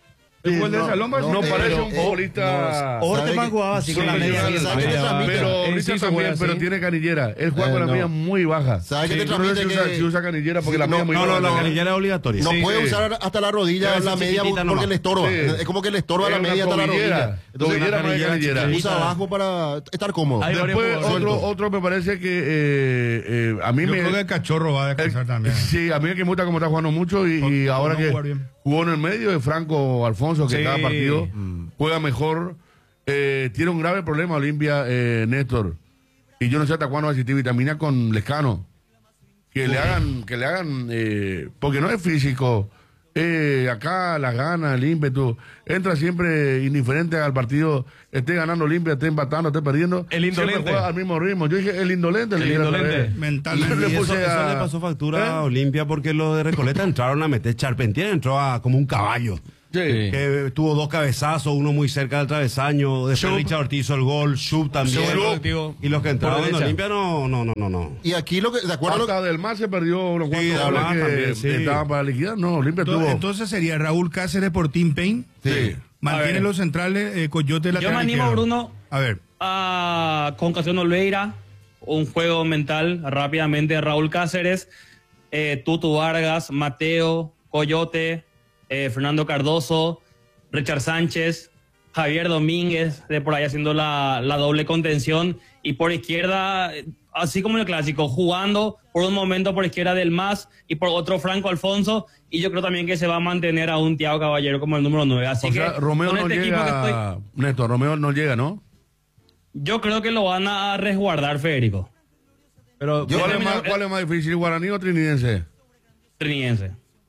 ¿El gol de Salón? No parece un futbolista. Orteman jugaba así con la media. Pero ahorita también, pero tiene canillera. Él juega con la media muy baja. ¿Sabes qué te No sé transmite si usa canillera porque la media muy No, baja. la canillera es obligatoria. No puede usar hasta la rodilla la media chiquitita porque nomás. le estorba. Sí. Es como que le estorba la Es una media hasta la tobillera. rodilla. Entonces Tobillera la más de canillera canillera. usa abajo para estar cómodo. Hay varios Después jugadores. otro me parece que a mí Yo me... creo que el Cachorro va a descansar también. Sí, a mí es que me gusta cómo está jugando mucho y ahora no que jugar bien. jugó en el medio de Franco Alfonso, que Sí. cada partido juega mejor. Tiene un grave problema Olimpia, Néstor. Y yo no sé hasta cuándo va a existir vitamina con Lescano. Que le hagan, porque no es físico. Acá las ganas, el ímpetu. Entra siempre indiferente al partido, esté ganando Olimpia, esté empatando, esté perdiendo. El indolente. Siempre juega al mismo ritmo. Yo dije el indolente. El indolente. Mentalmente. Le Y puse eso a- le pasó factura a ¿Eh? Olimpia porque los de Recoleta entraron a meter Charpentier, entró como un caballo. Sí. Que tuvo 2 cabezazos, uno muy cerca del travesaño, después Richard Ortiz hizo el gol, Schub también. Schub. Y los que entraron Por en derecha. Olimpia no. Y aquí de acuerdo a lo que... Hasta del Mar se perdió unos cuantos Del goles Mar que también, sí. estaban para liquidar. No, Olimpia tuvo. Entonces sería Raúl Cáceres por Team Pain. Sí. Mantiene A ver. los centrales, Coyote Yo lateral me animo, izquierdo. Bruno, A ver. con Ocasión Olveira, un juego mental rápidamente, Raúl Cáceres, Tutu Vargas, Mateo, Coyote, Fernando Cardoso, Richard Sánchez, Javier Domínguez, de por ahí haciendo la doble contención, y por izquierda, así como en el clásico, jugando por un momento por izquierda del MAS y por otro Franco Alfonso, y yo creo también que se va a mantener a un Thiago Caballero como el número 9. Así O sea, que Romeo con no este equipo que estoy, llega. Néstor, Romeo no llega, ¿no? yo creo que lo van a resguardar, Federico. Pero ¿Cuál es más difícil, guaraní o trinidense? Triniense.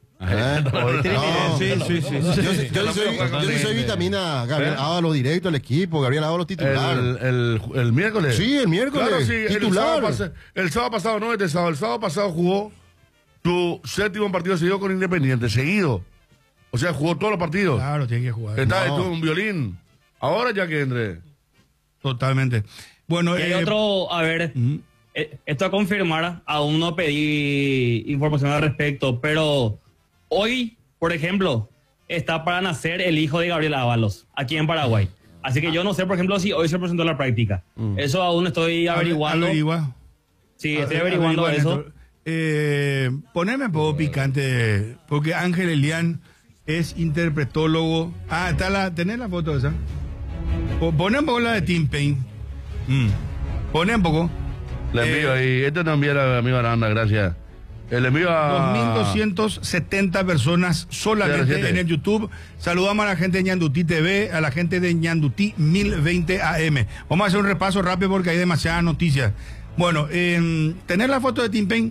No. Sí. Yo sí soy vitamina Gabriel Ábalos directo al equipo, Gabriel Ábalos titular. El miércoles. Sí, el miércoles. Claro, sí, titular. el sábado pasado, no este sábado. El sábado pasado jugó tu séptimo partido seguido con Independiente, seguido. O sea, jugó todos los partidos. Claro, tiene que jugar. Estuvo un violín. Ahora ya que entre. Totalmente. Bueno, Y hay otro, a ver, esto a confirmar, aún no pedí información al respecto, pero hoy, por ejemplo, está para nacer el hijo de Gabriel Ábalos, aquí en Paraguay. Así que yo no sé, por ejemplo, si hoy se presentó la práctica. Eso aún estoy averiguando. Averigua. Sí, estoy averiguando eso. Poneme un poco picante, porque Ángel Elián es interpretólogo. ¿Tenés la foto esa? Poné un poco la de Team Pain. Poné un poco. Le envío ahí. Este también era amigo Aranda, gracias. Le envío a 2.270 personas solamente CR7. en el YouTube. Saludamos a la gente de Ñandutí TV, a la gente de Ñandutí 1020 AM. Vamos a hacer un repaso rápido porque hay demasiadas noticias. Bueno, tener la foto de Team Pain,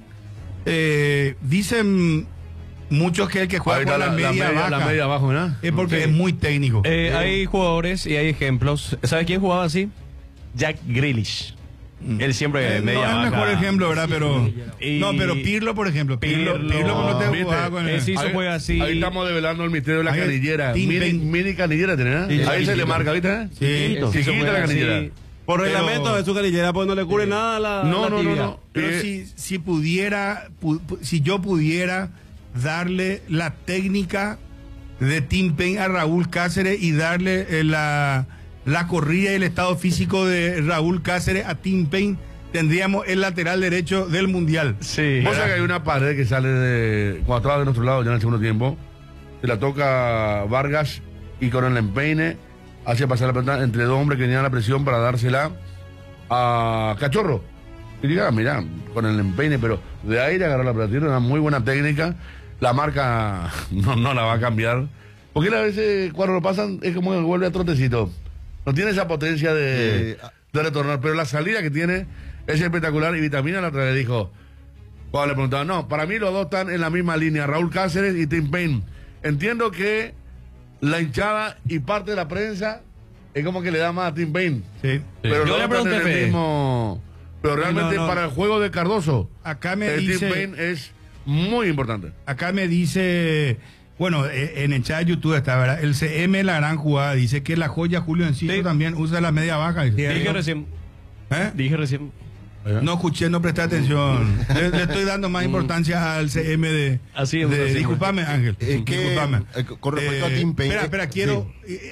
dicen muchos que el que juega ahí con está la media baja la media abajo, ¿verdad? es porque Sí. es muy técnico. Hay jugadores y hay ejemplos. ¿Sabes quién jugaba así? Jack Grealish. Él siempre No media es el baja. mejor ejemplo, ¿verdad? Pero Y- no, pero Pirlo, por ejemplo. Pirlo cuando te ¿viste? jugaba con el... Sí, se juega así. Ahí estamos develando el misterio de la Ahí, canillera. Team Pain. Mini canillera, ¿tenés? Sí, Ahí se chiquita. le marca, ¿viste? Sí. Sí, se Chiquita juega la canillera. así. Por Pero- reglamento de su canillera, pues no le cubre nada la No, la no, no, tibia. no. Pero si pudiera, si yo pudiera darle la técnica de Team Pain a Raúl Cáceres y darle la corrida y el estado físico de Raúl Cáceres a Team Pain, tendríamos el lateral derecho del Mundial. Sí. Vos sabés que hay una pared que sale cuando estaba de nuestro lado ya en el segundo tiempo. Se la toca Vargas y con el empeine hace pasar la pelota entre dos hombres que tenían la presión para dársela a Cachorro. Y diga, mira, con el empeine, pero de aire agarrar la pelota. Tiene una muy buena técnica. La marca no la va a cambiar. Porque él a veces cuando lo pasan es como que vuelve a trotecito. No tiene esa potencia de retornar, pero la salida que tiene es espectacular. Y Vitamina la otra vez dijo, cuando le preguntaban, no, para mí los dos están en la misma línea, Raúl Cáceres y Team Pain. Entiendo que la hinchada y parte de la prensa es como que le da más a Team Pain. Sí. Pero Yo no le están en pregunté, el Fede. mismo. Pero realmente No. para el juego de Cardoso, Acá me el Team dice... Pain es muy importante. Acá me dice, bueno, en el chat de YouTube está, ¿verdad? El CM, la gran jugada, dice que la joya Julio Enciso Sí. también usa la media baja. Dice. Dije recién. ¿Eh? Dije recién. No escuché, no presté atención. Le estoy dando más importancia al CM de... Así es. Disculpame, Ángel. Disculpame. Con respecto a Tim Payne... Espera, quiero...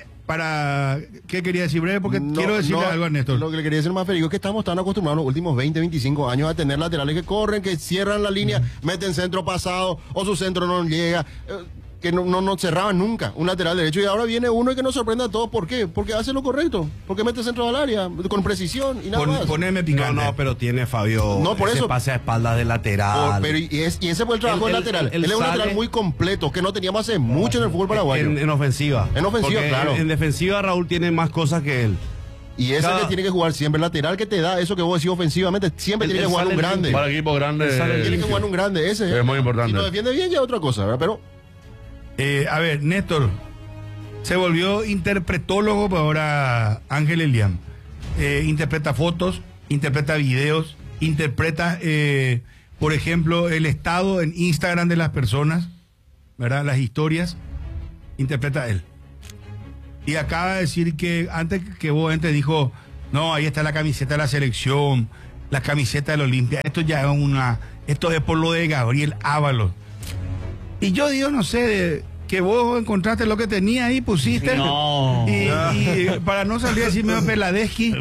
¿Qué quería decir breve? Porque quiero decirle algo a Néstor. Lo que le quería decir más, Federico, es que estamos tan acostumbrados los últimos 20, 25 años a tener laterales que corren, que cierran la línea, meten centro pasado, o su centro no llega, que no cerraban nunca un lateral derecho, y ahora viene uno y que nos sorprende a todos. ¿Por qué? Porque hace lo correcto, porque mete centro al área, con precisión y nada más. Poneme picante. No, pero tiene Fabio. No, por eso. Pase a espaldas de lateral. Pero y ese fue el trabajo del lateral. Él es un lateral muy completo, que no teníamos hace mucho en el fútbol paraguayo. En ofensiva. En ofensiva, porque claro. En defensiva Raúl tiene más cosas que él. Y ese que tiene que jugar siempre, el lateral que te da eso que vos decís ofensivamente, siempre tiene que jugar un grande. Para equipo grande. Tiene que jugar un grande, ese. Es muy importante. Si lo defiende bien ya es otra cosa, ¿verdad? Pero... a ver, Néstor, se volvió interpretólogo, pero ahora Ángel Eliam. Interpreta fotos, interpreta videos, interpreta, por ejemplo, el estado en Instagram de las personas, ¿verdad? Las historias, interpreta él. Y acaba de decir que antes que vos entres dijo, no, ahí está la camiseta de la selección, la camiseta de la Olimpia, esto ya es esto es por lo de Gabriel Ábalos. Y yo digo, no sé, que vos encontraste lo que tenía ahí, pusiste. No. Y para no salir así medio peladesqui,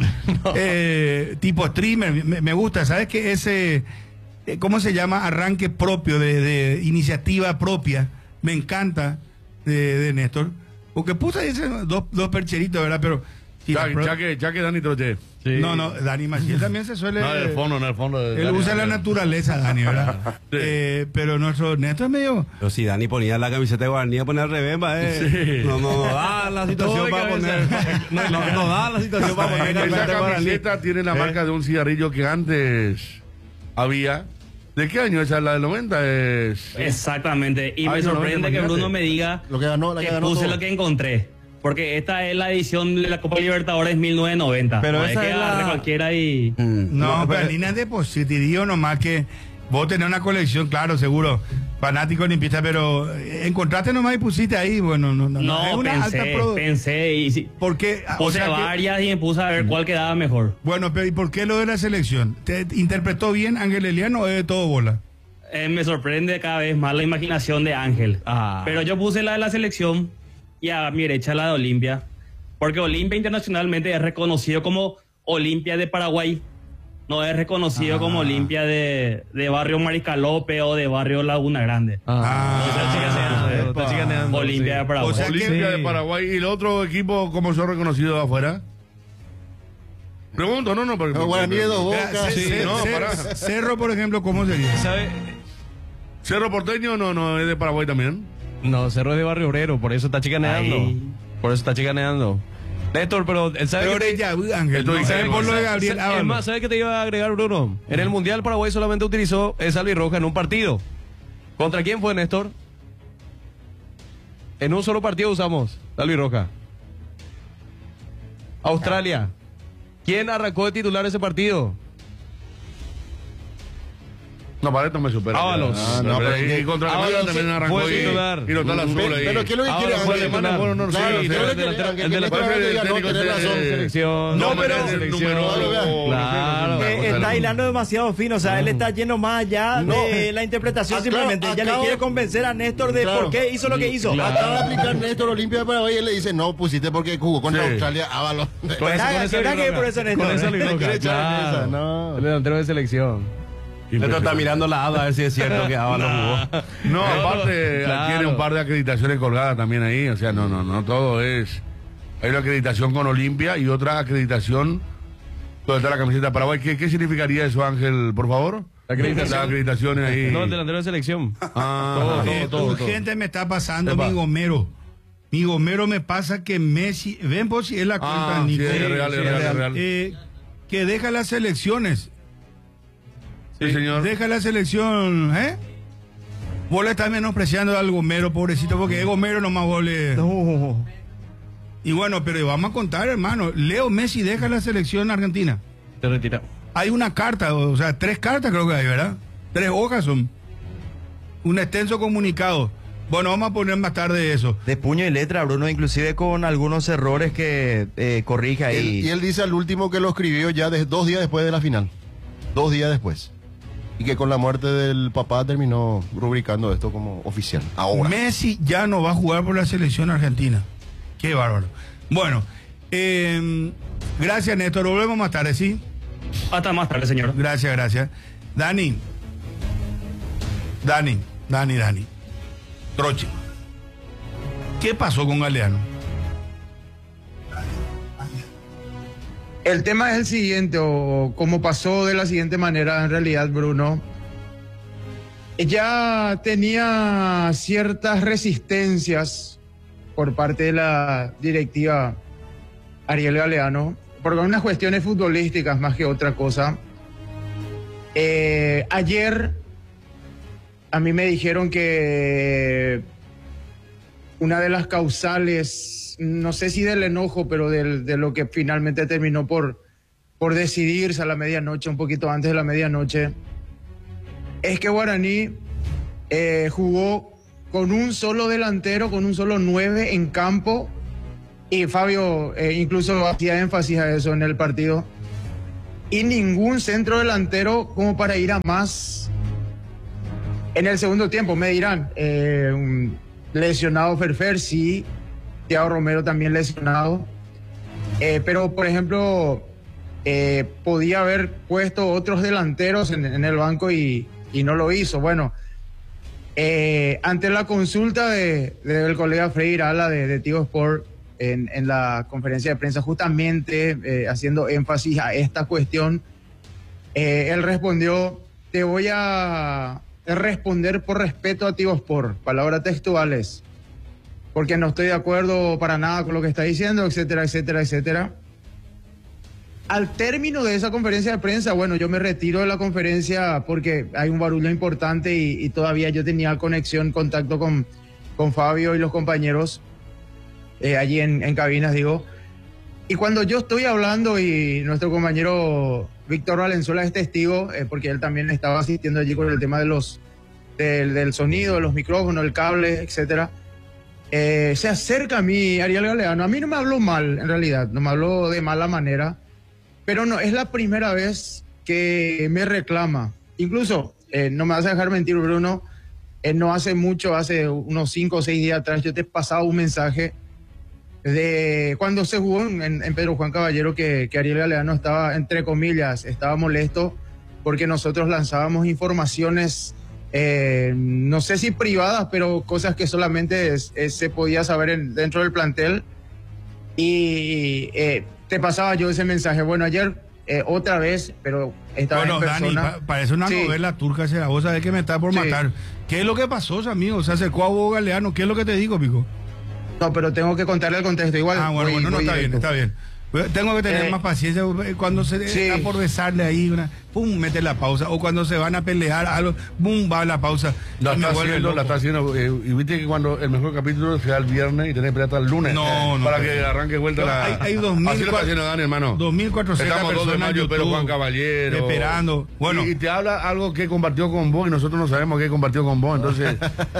tipo streamer, me gusta, ¿sabes qué? Ese, ¿cómo se llama? Arranque propio, de iniciativa propia, me encanta de Néstor. Porque puse ahí dos percheritos, ¿verdad? Pero... Ya que Dani Troche. Sí. No, Dani Maciel también se suele... No, en el fondo. Él usa la naturaleza, Dani, ¿verdad? Sí. Pero nuestro Néstor es medio... Pero si Dani ponía la camiseta de Guarnía, ponía al revés, Sí. No da la situación para poner... No da la situación para poner Esa camiseta tiene la marca de un cigarrillo que antes había... ¿De qué año esa? ¿La del 90? Exactamente. Y me sorprende que Bruno me diga lo que ganó, que puse lo que encontré. Porque esta es la edición de la Copa Libertadores 1990. Pero esa es la... cualquiera y... No, pero ni nada de positivo nomás que vos tenés una colección, claro, seguro, fanático olimpista, pero encontraste nomás y pusiste ahí, bueno, No, es una pensé y sí, porque puse varias y me puse a ver cuál quedaba mejor. Bueno, pero ¿y por qué lo de la selección? ¿Te interpretó bien Ángel Eliano o es de todo bola? Me sorprende cada vez más la imaginación de Ángel. Pero yo puse la de la selección y a mi derecha la de Olimpia, porque Olimpia internacionalmente es reconocido como Olimpia de Paraguay, no es reconocido como Olimpia de Barrio Mariscalope o de Barrio Laguna Grande. Olimpia de Paraguay. O sea, Olimpia de Paraguay. ¿Y el otro equipo cómo son reconocidos de afuera? Pregunto, no, porque... Guaraní de Dos Bocas. Cerro, por ejemplo, ¿cómo sería? ¿Sabe? Cerro Porteño no es de Paraguay también. No, Cerro es de Barrio Obrero, por eso está chicaneando. Por eso está chicaneando. Néstor, pero él sabe Ángel, ¿sabe por lo de Gabriel Ábalos? Es más, ¿sabe qué te iba a agregar, Bruno? En el Mundial Paraguay solamente utilizó esa albirroja en un partido. ¿Contra quién fue, Néstor? En un solo partido usamos la albirroja. Australia. ¿Quién arrancó de titular ese partido? No, para esto me supera. Ábalos. Y contra Alemania también arrancó y no está la azul ahí. Pero ¿qué es lo que quiere Ángel? Alemania fue un selección. No, pero claro. Está hilando demasiado fino, o sea, él está yendo más allá de la interpretación, simplemente ya le quiere convencer a Néstor de por qué hizo lo que hizo. Acaba de aplicar Néstor Olimpia de Paraguay y él le dice, no, pusiste porque jugó contra Australia, Ábalos. ¿Verdad que por eso Néstor? Con esa libroca. No. El delantero de selección. Néstor está mirando la ADA a ver si es cierto que Ábalos jugó. No, aparte tiene un par de acreditaciones colgadas también ahí, o sea, no todo es... Hay una acreditación con Olimpia y otra acreditación donde está la camiseta de Paraguay. ¿Qué significaría eso, Ángel, por favor? La acreditación. Las acreditaciones ahí. No, el delantero de selección. Todo. Urgente me está pasando mi Gomero. Mi Gomero me pasa que Messi... Ven por si es la cuenta, Nico. Sí, es real. Que deja las selecciones. Sí, señor. Deja la selección, ¿eh? Vos le estás menospreciando al Gomero, pobrecito, porque es Gomero nomás vos le... No. Y bueno, pero vamos a contar, hermano. Leo Messi deja la selección argentina. Se retira. Hay una carta, o sea, 3 cartas creo que hay, ¿verdad? 3 hojas son. Un extenso comunicado. Bueno, vamos a poner más tarde eso. De puño y letra, Bruno, inclusive con algunos errores que corrige ahí. Y él dice al último que lo escribió ya 2 días después de la final. 2 días después. Y que con la muerte del papá terminó rubricando esto como oficial. Ahora. Messi ya no va a jugar por la selección argentina. Qué bárbaro. Bueno, gracias, Néstor. Volvemos más tarde, ¿sí? Hasta más tarde, señor. Gracias, gracias. Dani. Troche. ¿Qué pasó con Galeano? El tema es el siguiente, o como pasó de la siguiente manera, en realidad, Bruno. Ya tenía ciertas resistencias por parte de la directiva Ariel Galeano, por unas cuestiones futbolísticas más que otra cosa. Ayer a mí me dijeron que una de las causales, no sé si del enojo, pero de lo que finalmente terminó por decidirse a la medianoche, un poquito antes de la medianoche, es que Guaraní jugó con un solo delantero, con un solo 9 en campo, y Fabio incluso hacía énfasis a eso en el partido, y ningún centro delantero como para ir a más en el segundo tiempo. Me dirán, lesionado Ferfer, sí, Thiago Romero también lesionado, pero por ejemplo podía haber puesto otros delanteros en el banco y no lo hizo. Bueno, ante la consulta del colega Freire Ala de Tigo Sport en la conferencia de prensa, justamente haciendo énfasis a esta cuestión, él respondió: te voy a responder por respeto a Tigo Sport, palabras textuales, porque no estoy de acuerdo para nada con lo que está diciendo, etcétera, etcétera, etcétera. Al término de esa conferencia de prensa, bueno, yo me retiro de la conferencia porque hay un barullo importante y todavía yo tenía contacto con Fabio y los compañeros allí en cabinas, digo. Y cuando yo estoy hablando y nuestro compañero Víctor Valenzuela es testigo, porque él también estaba asistiendo allí con el tema del sonido, de los micrófonos, el cable, etcétera. Se acerca a mí Ariel Galeano. A mí no me habló mal, en realidad, no me habló de mala manera, pero no, es la primera vez que me reclama. Incluso, no me vas a dejar mentir, Bruno, no hace mucho, hace unos 5 o 6 días atrás, yo te pasaba un mensaje de cuando se jugó en Pedro Juan Caballero, que Ariel Galeano estaba, entre comillas, estaba molesto porque nosotros lanzábamos informaciones, no sé si privadas, pero cosas que solamente se podía saber dentro del plantel, y te pasaba yo ese mensaje. Bueno, ayer otra vez, pero estaba en persona. Dani, parece una novela turca, vos sabés que me está por matar. ¿Qué es lo que pasó, amigo? Se acercó a Hugo Galeano. ¿Qué es lo que te digo, Pico? No, pero tengo que contarle el contexto igual. Bueno, no, está bien, está bien. Tengo que tener más paciencia cuando se está por besarle ahí, pum, mete la pausa. O cuando se van a pelear algo, pum, va la pausa. La está haciendo. Y viste que cuando el mejor capítulo sea el viernes y tenés pelea hasta el lunes. No, para que arranque vuelta hay 2.400 Estamos 2 de mayo, pero Juan Caballero esperando. Bueno, y te habla algo que compartió con vos y nosotros no sabemos qué compartió con vos. Entonces,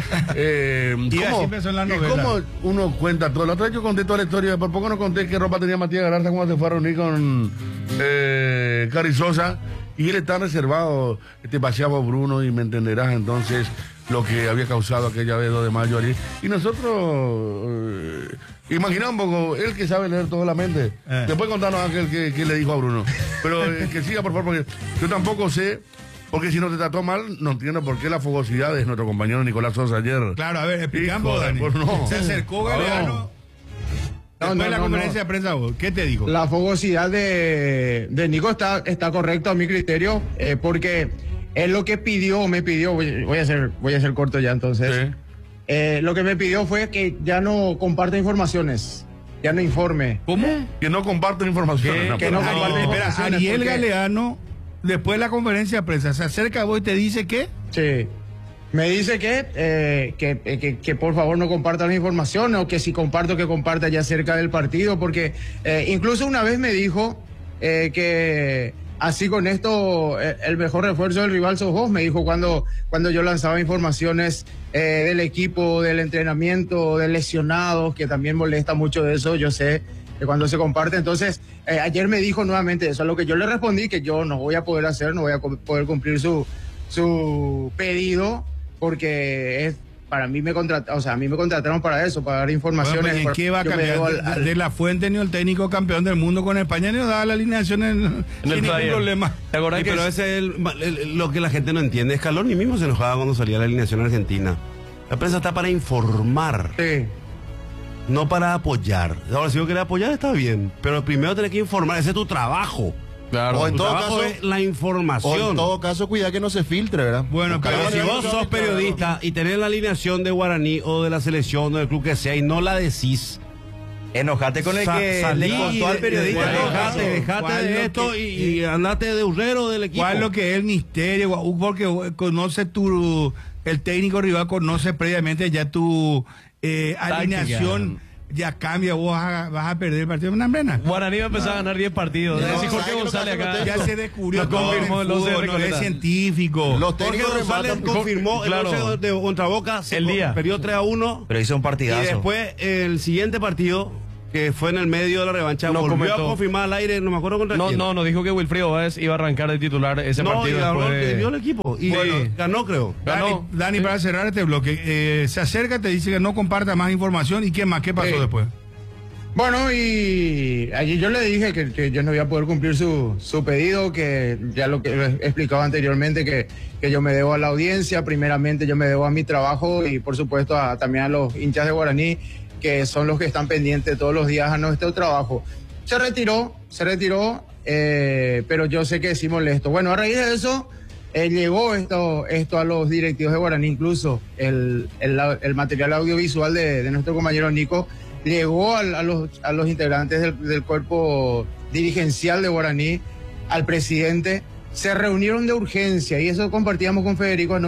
¿cómo uno cuenta todo? La otra vez yo conté toda la historia. Por poco no conté qué ropa tenía Matías Galarza cuando se fue a reunir con Carrizosa, y él está reservado, paseaba Bruno, y me entenderás entonces lo que había causado aquella vez 2 de mayo allí. Y nosotros imaginamos un poco, él que sabe leer toda la mente. Después contarnos aquel que le dijo a Bruno. Pero que siga, por favor, porque yo tampoco sé. Porque si no te trató mal, no entiendo por qué la fogosidad de nuestro compañero Nicolás Sosa ayer. Claro, a ver, explicamos, Dani. No. Se acercó Galeano. Después de la conferencia de prensa, ¿qué te digo? La fogosidad de Nico está correcto a mi criterio, porque él lo que me pidió, voy a ser corto ya entonces. Sí. Lo que me pidió fue que ya no comparta informaciones, ya no informe. ¿Cómo? Que no compartan informaciones. Que no compartan informaciones. Ariel Galeano, después de la conferencia de prensa, se acerca a vos y te dice que... Sí. Me dice que por favor no comparta la información, o que si comparto, que comparta ya cerca del partido, porque incluso una vez me dijo que así con esto el mejor refuerzo del rival sos vos, me dijo cuando yo lanzaba informaciones del equipo, del entrenamiento, de lesionados, que también molesta mucho de eso, yo sé, cuando se comparte. Entonces, ayer me dijo nuevamente eso, a lo que yo le respondí que yo no voy a poder hacer, no voy a poder cumplir su pedido, porque es... Para mí a mí me contrataron para eso, para dar informaciones. Bueno, ¿qué va a cambiar? De la fuente ni el técnico campeón del mundo con España ni nos da la alineación sin ningún problema. ¿Te acordás pero ese es lo que la gente no entiende? Scaloni mismo se enojaba cuando salía la alineación argentina. La prensa está para informar. Sí. No para apoyar. Ahora, si yo quería apoyar está bien, pero primero tenés que informar, ese es tu trabajo. Claro, o en todo caso es la información. O en todo caso, cuidado que no se filtre, ¿verdad? Bueno, pero si vos sos periodista y tenés la alineación de Guaraní o de la selección o del club que sea y no la decís, enojate con el que le contó al periodista. Dejate de esto y andate de urrero del equipo. ¿Cuál es lo que es el misterio? Porque conoce el técnico rival conoce previamente ya tu alineación. Ya cambia, vos vas a perder el partido de una brena. Guaraní va a empezar a ganar 10 partidos. No, Jorge González acá. Ya se descubrió lo confirmó, no es científico. Los Jorge técnicos González confirmó el 11 de contra Boca, el día. Perdió 3-1. Pero hizo un partidazo. Y después, el siguiente partido, que fue en el medio de la revancha, volvió a confirmar al aire, no me acuerdo contra quién. No, dijo que Wilfrido Báez iba a arrancar de titular ese partido. Y dio el equipo. Y ganó, creo. Dani, para cerrar este bloque, se acerca, te dice que no comparta más información. ¿Y qué más? ¿Qué pasó después? Bueno, y allí yo le dije que yo no iba a poder cumplir su pedido, que ya lo que he explicado anteriormente, que yo me debo a la audiencia, primeramente yo me debo a mi trabajo y por supuesto también a los hinchas de Guaraní, que son los que están pendientes todos los días a nuestro trabajo. Se retiró, pero yo sé que sí molesto. Bueno, a raíz de eso llegó esto a los directivos de Guaraní, incluso el material audiovisual de nuestro compañero Nico, llegó a los integrantes del cuerpo dirigencial de Guaraní, al presidente, se reunieron de urgencia y eso compartíamos con Federico anoche.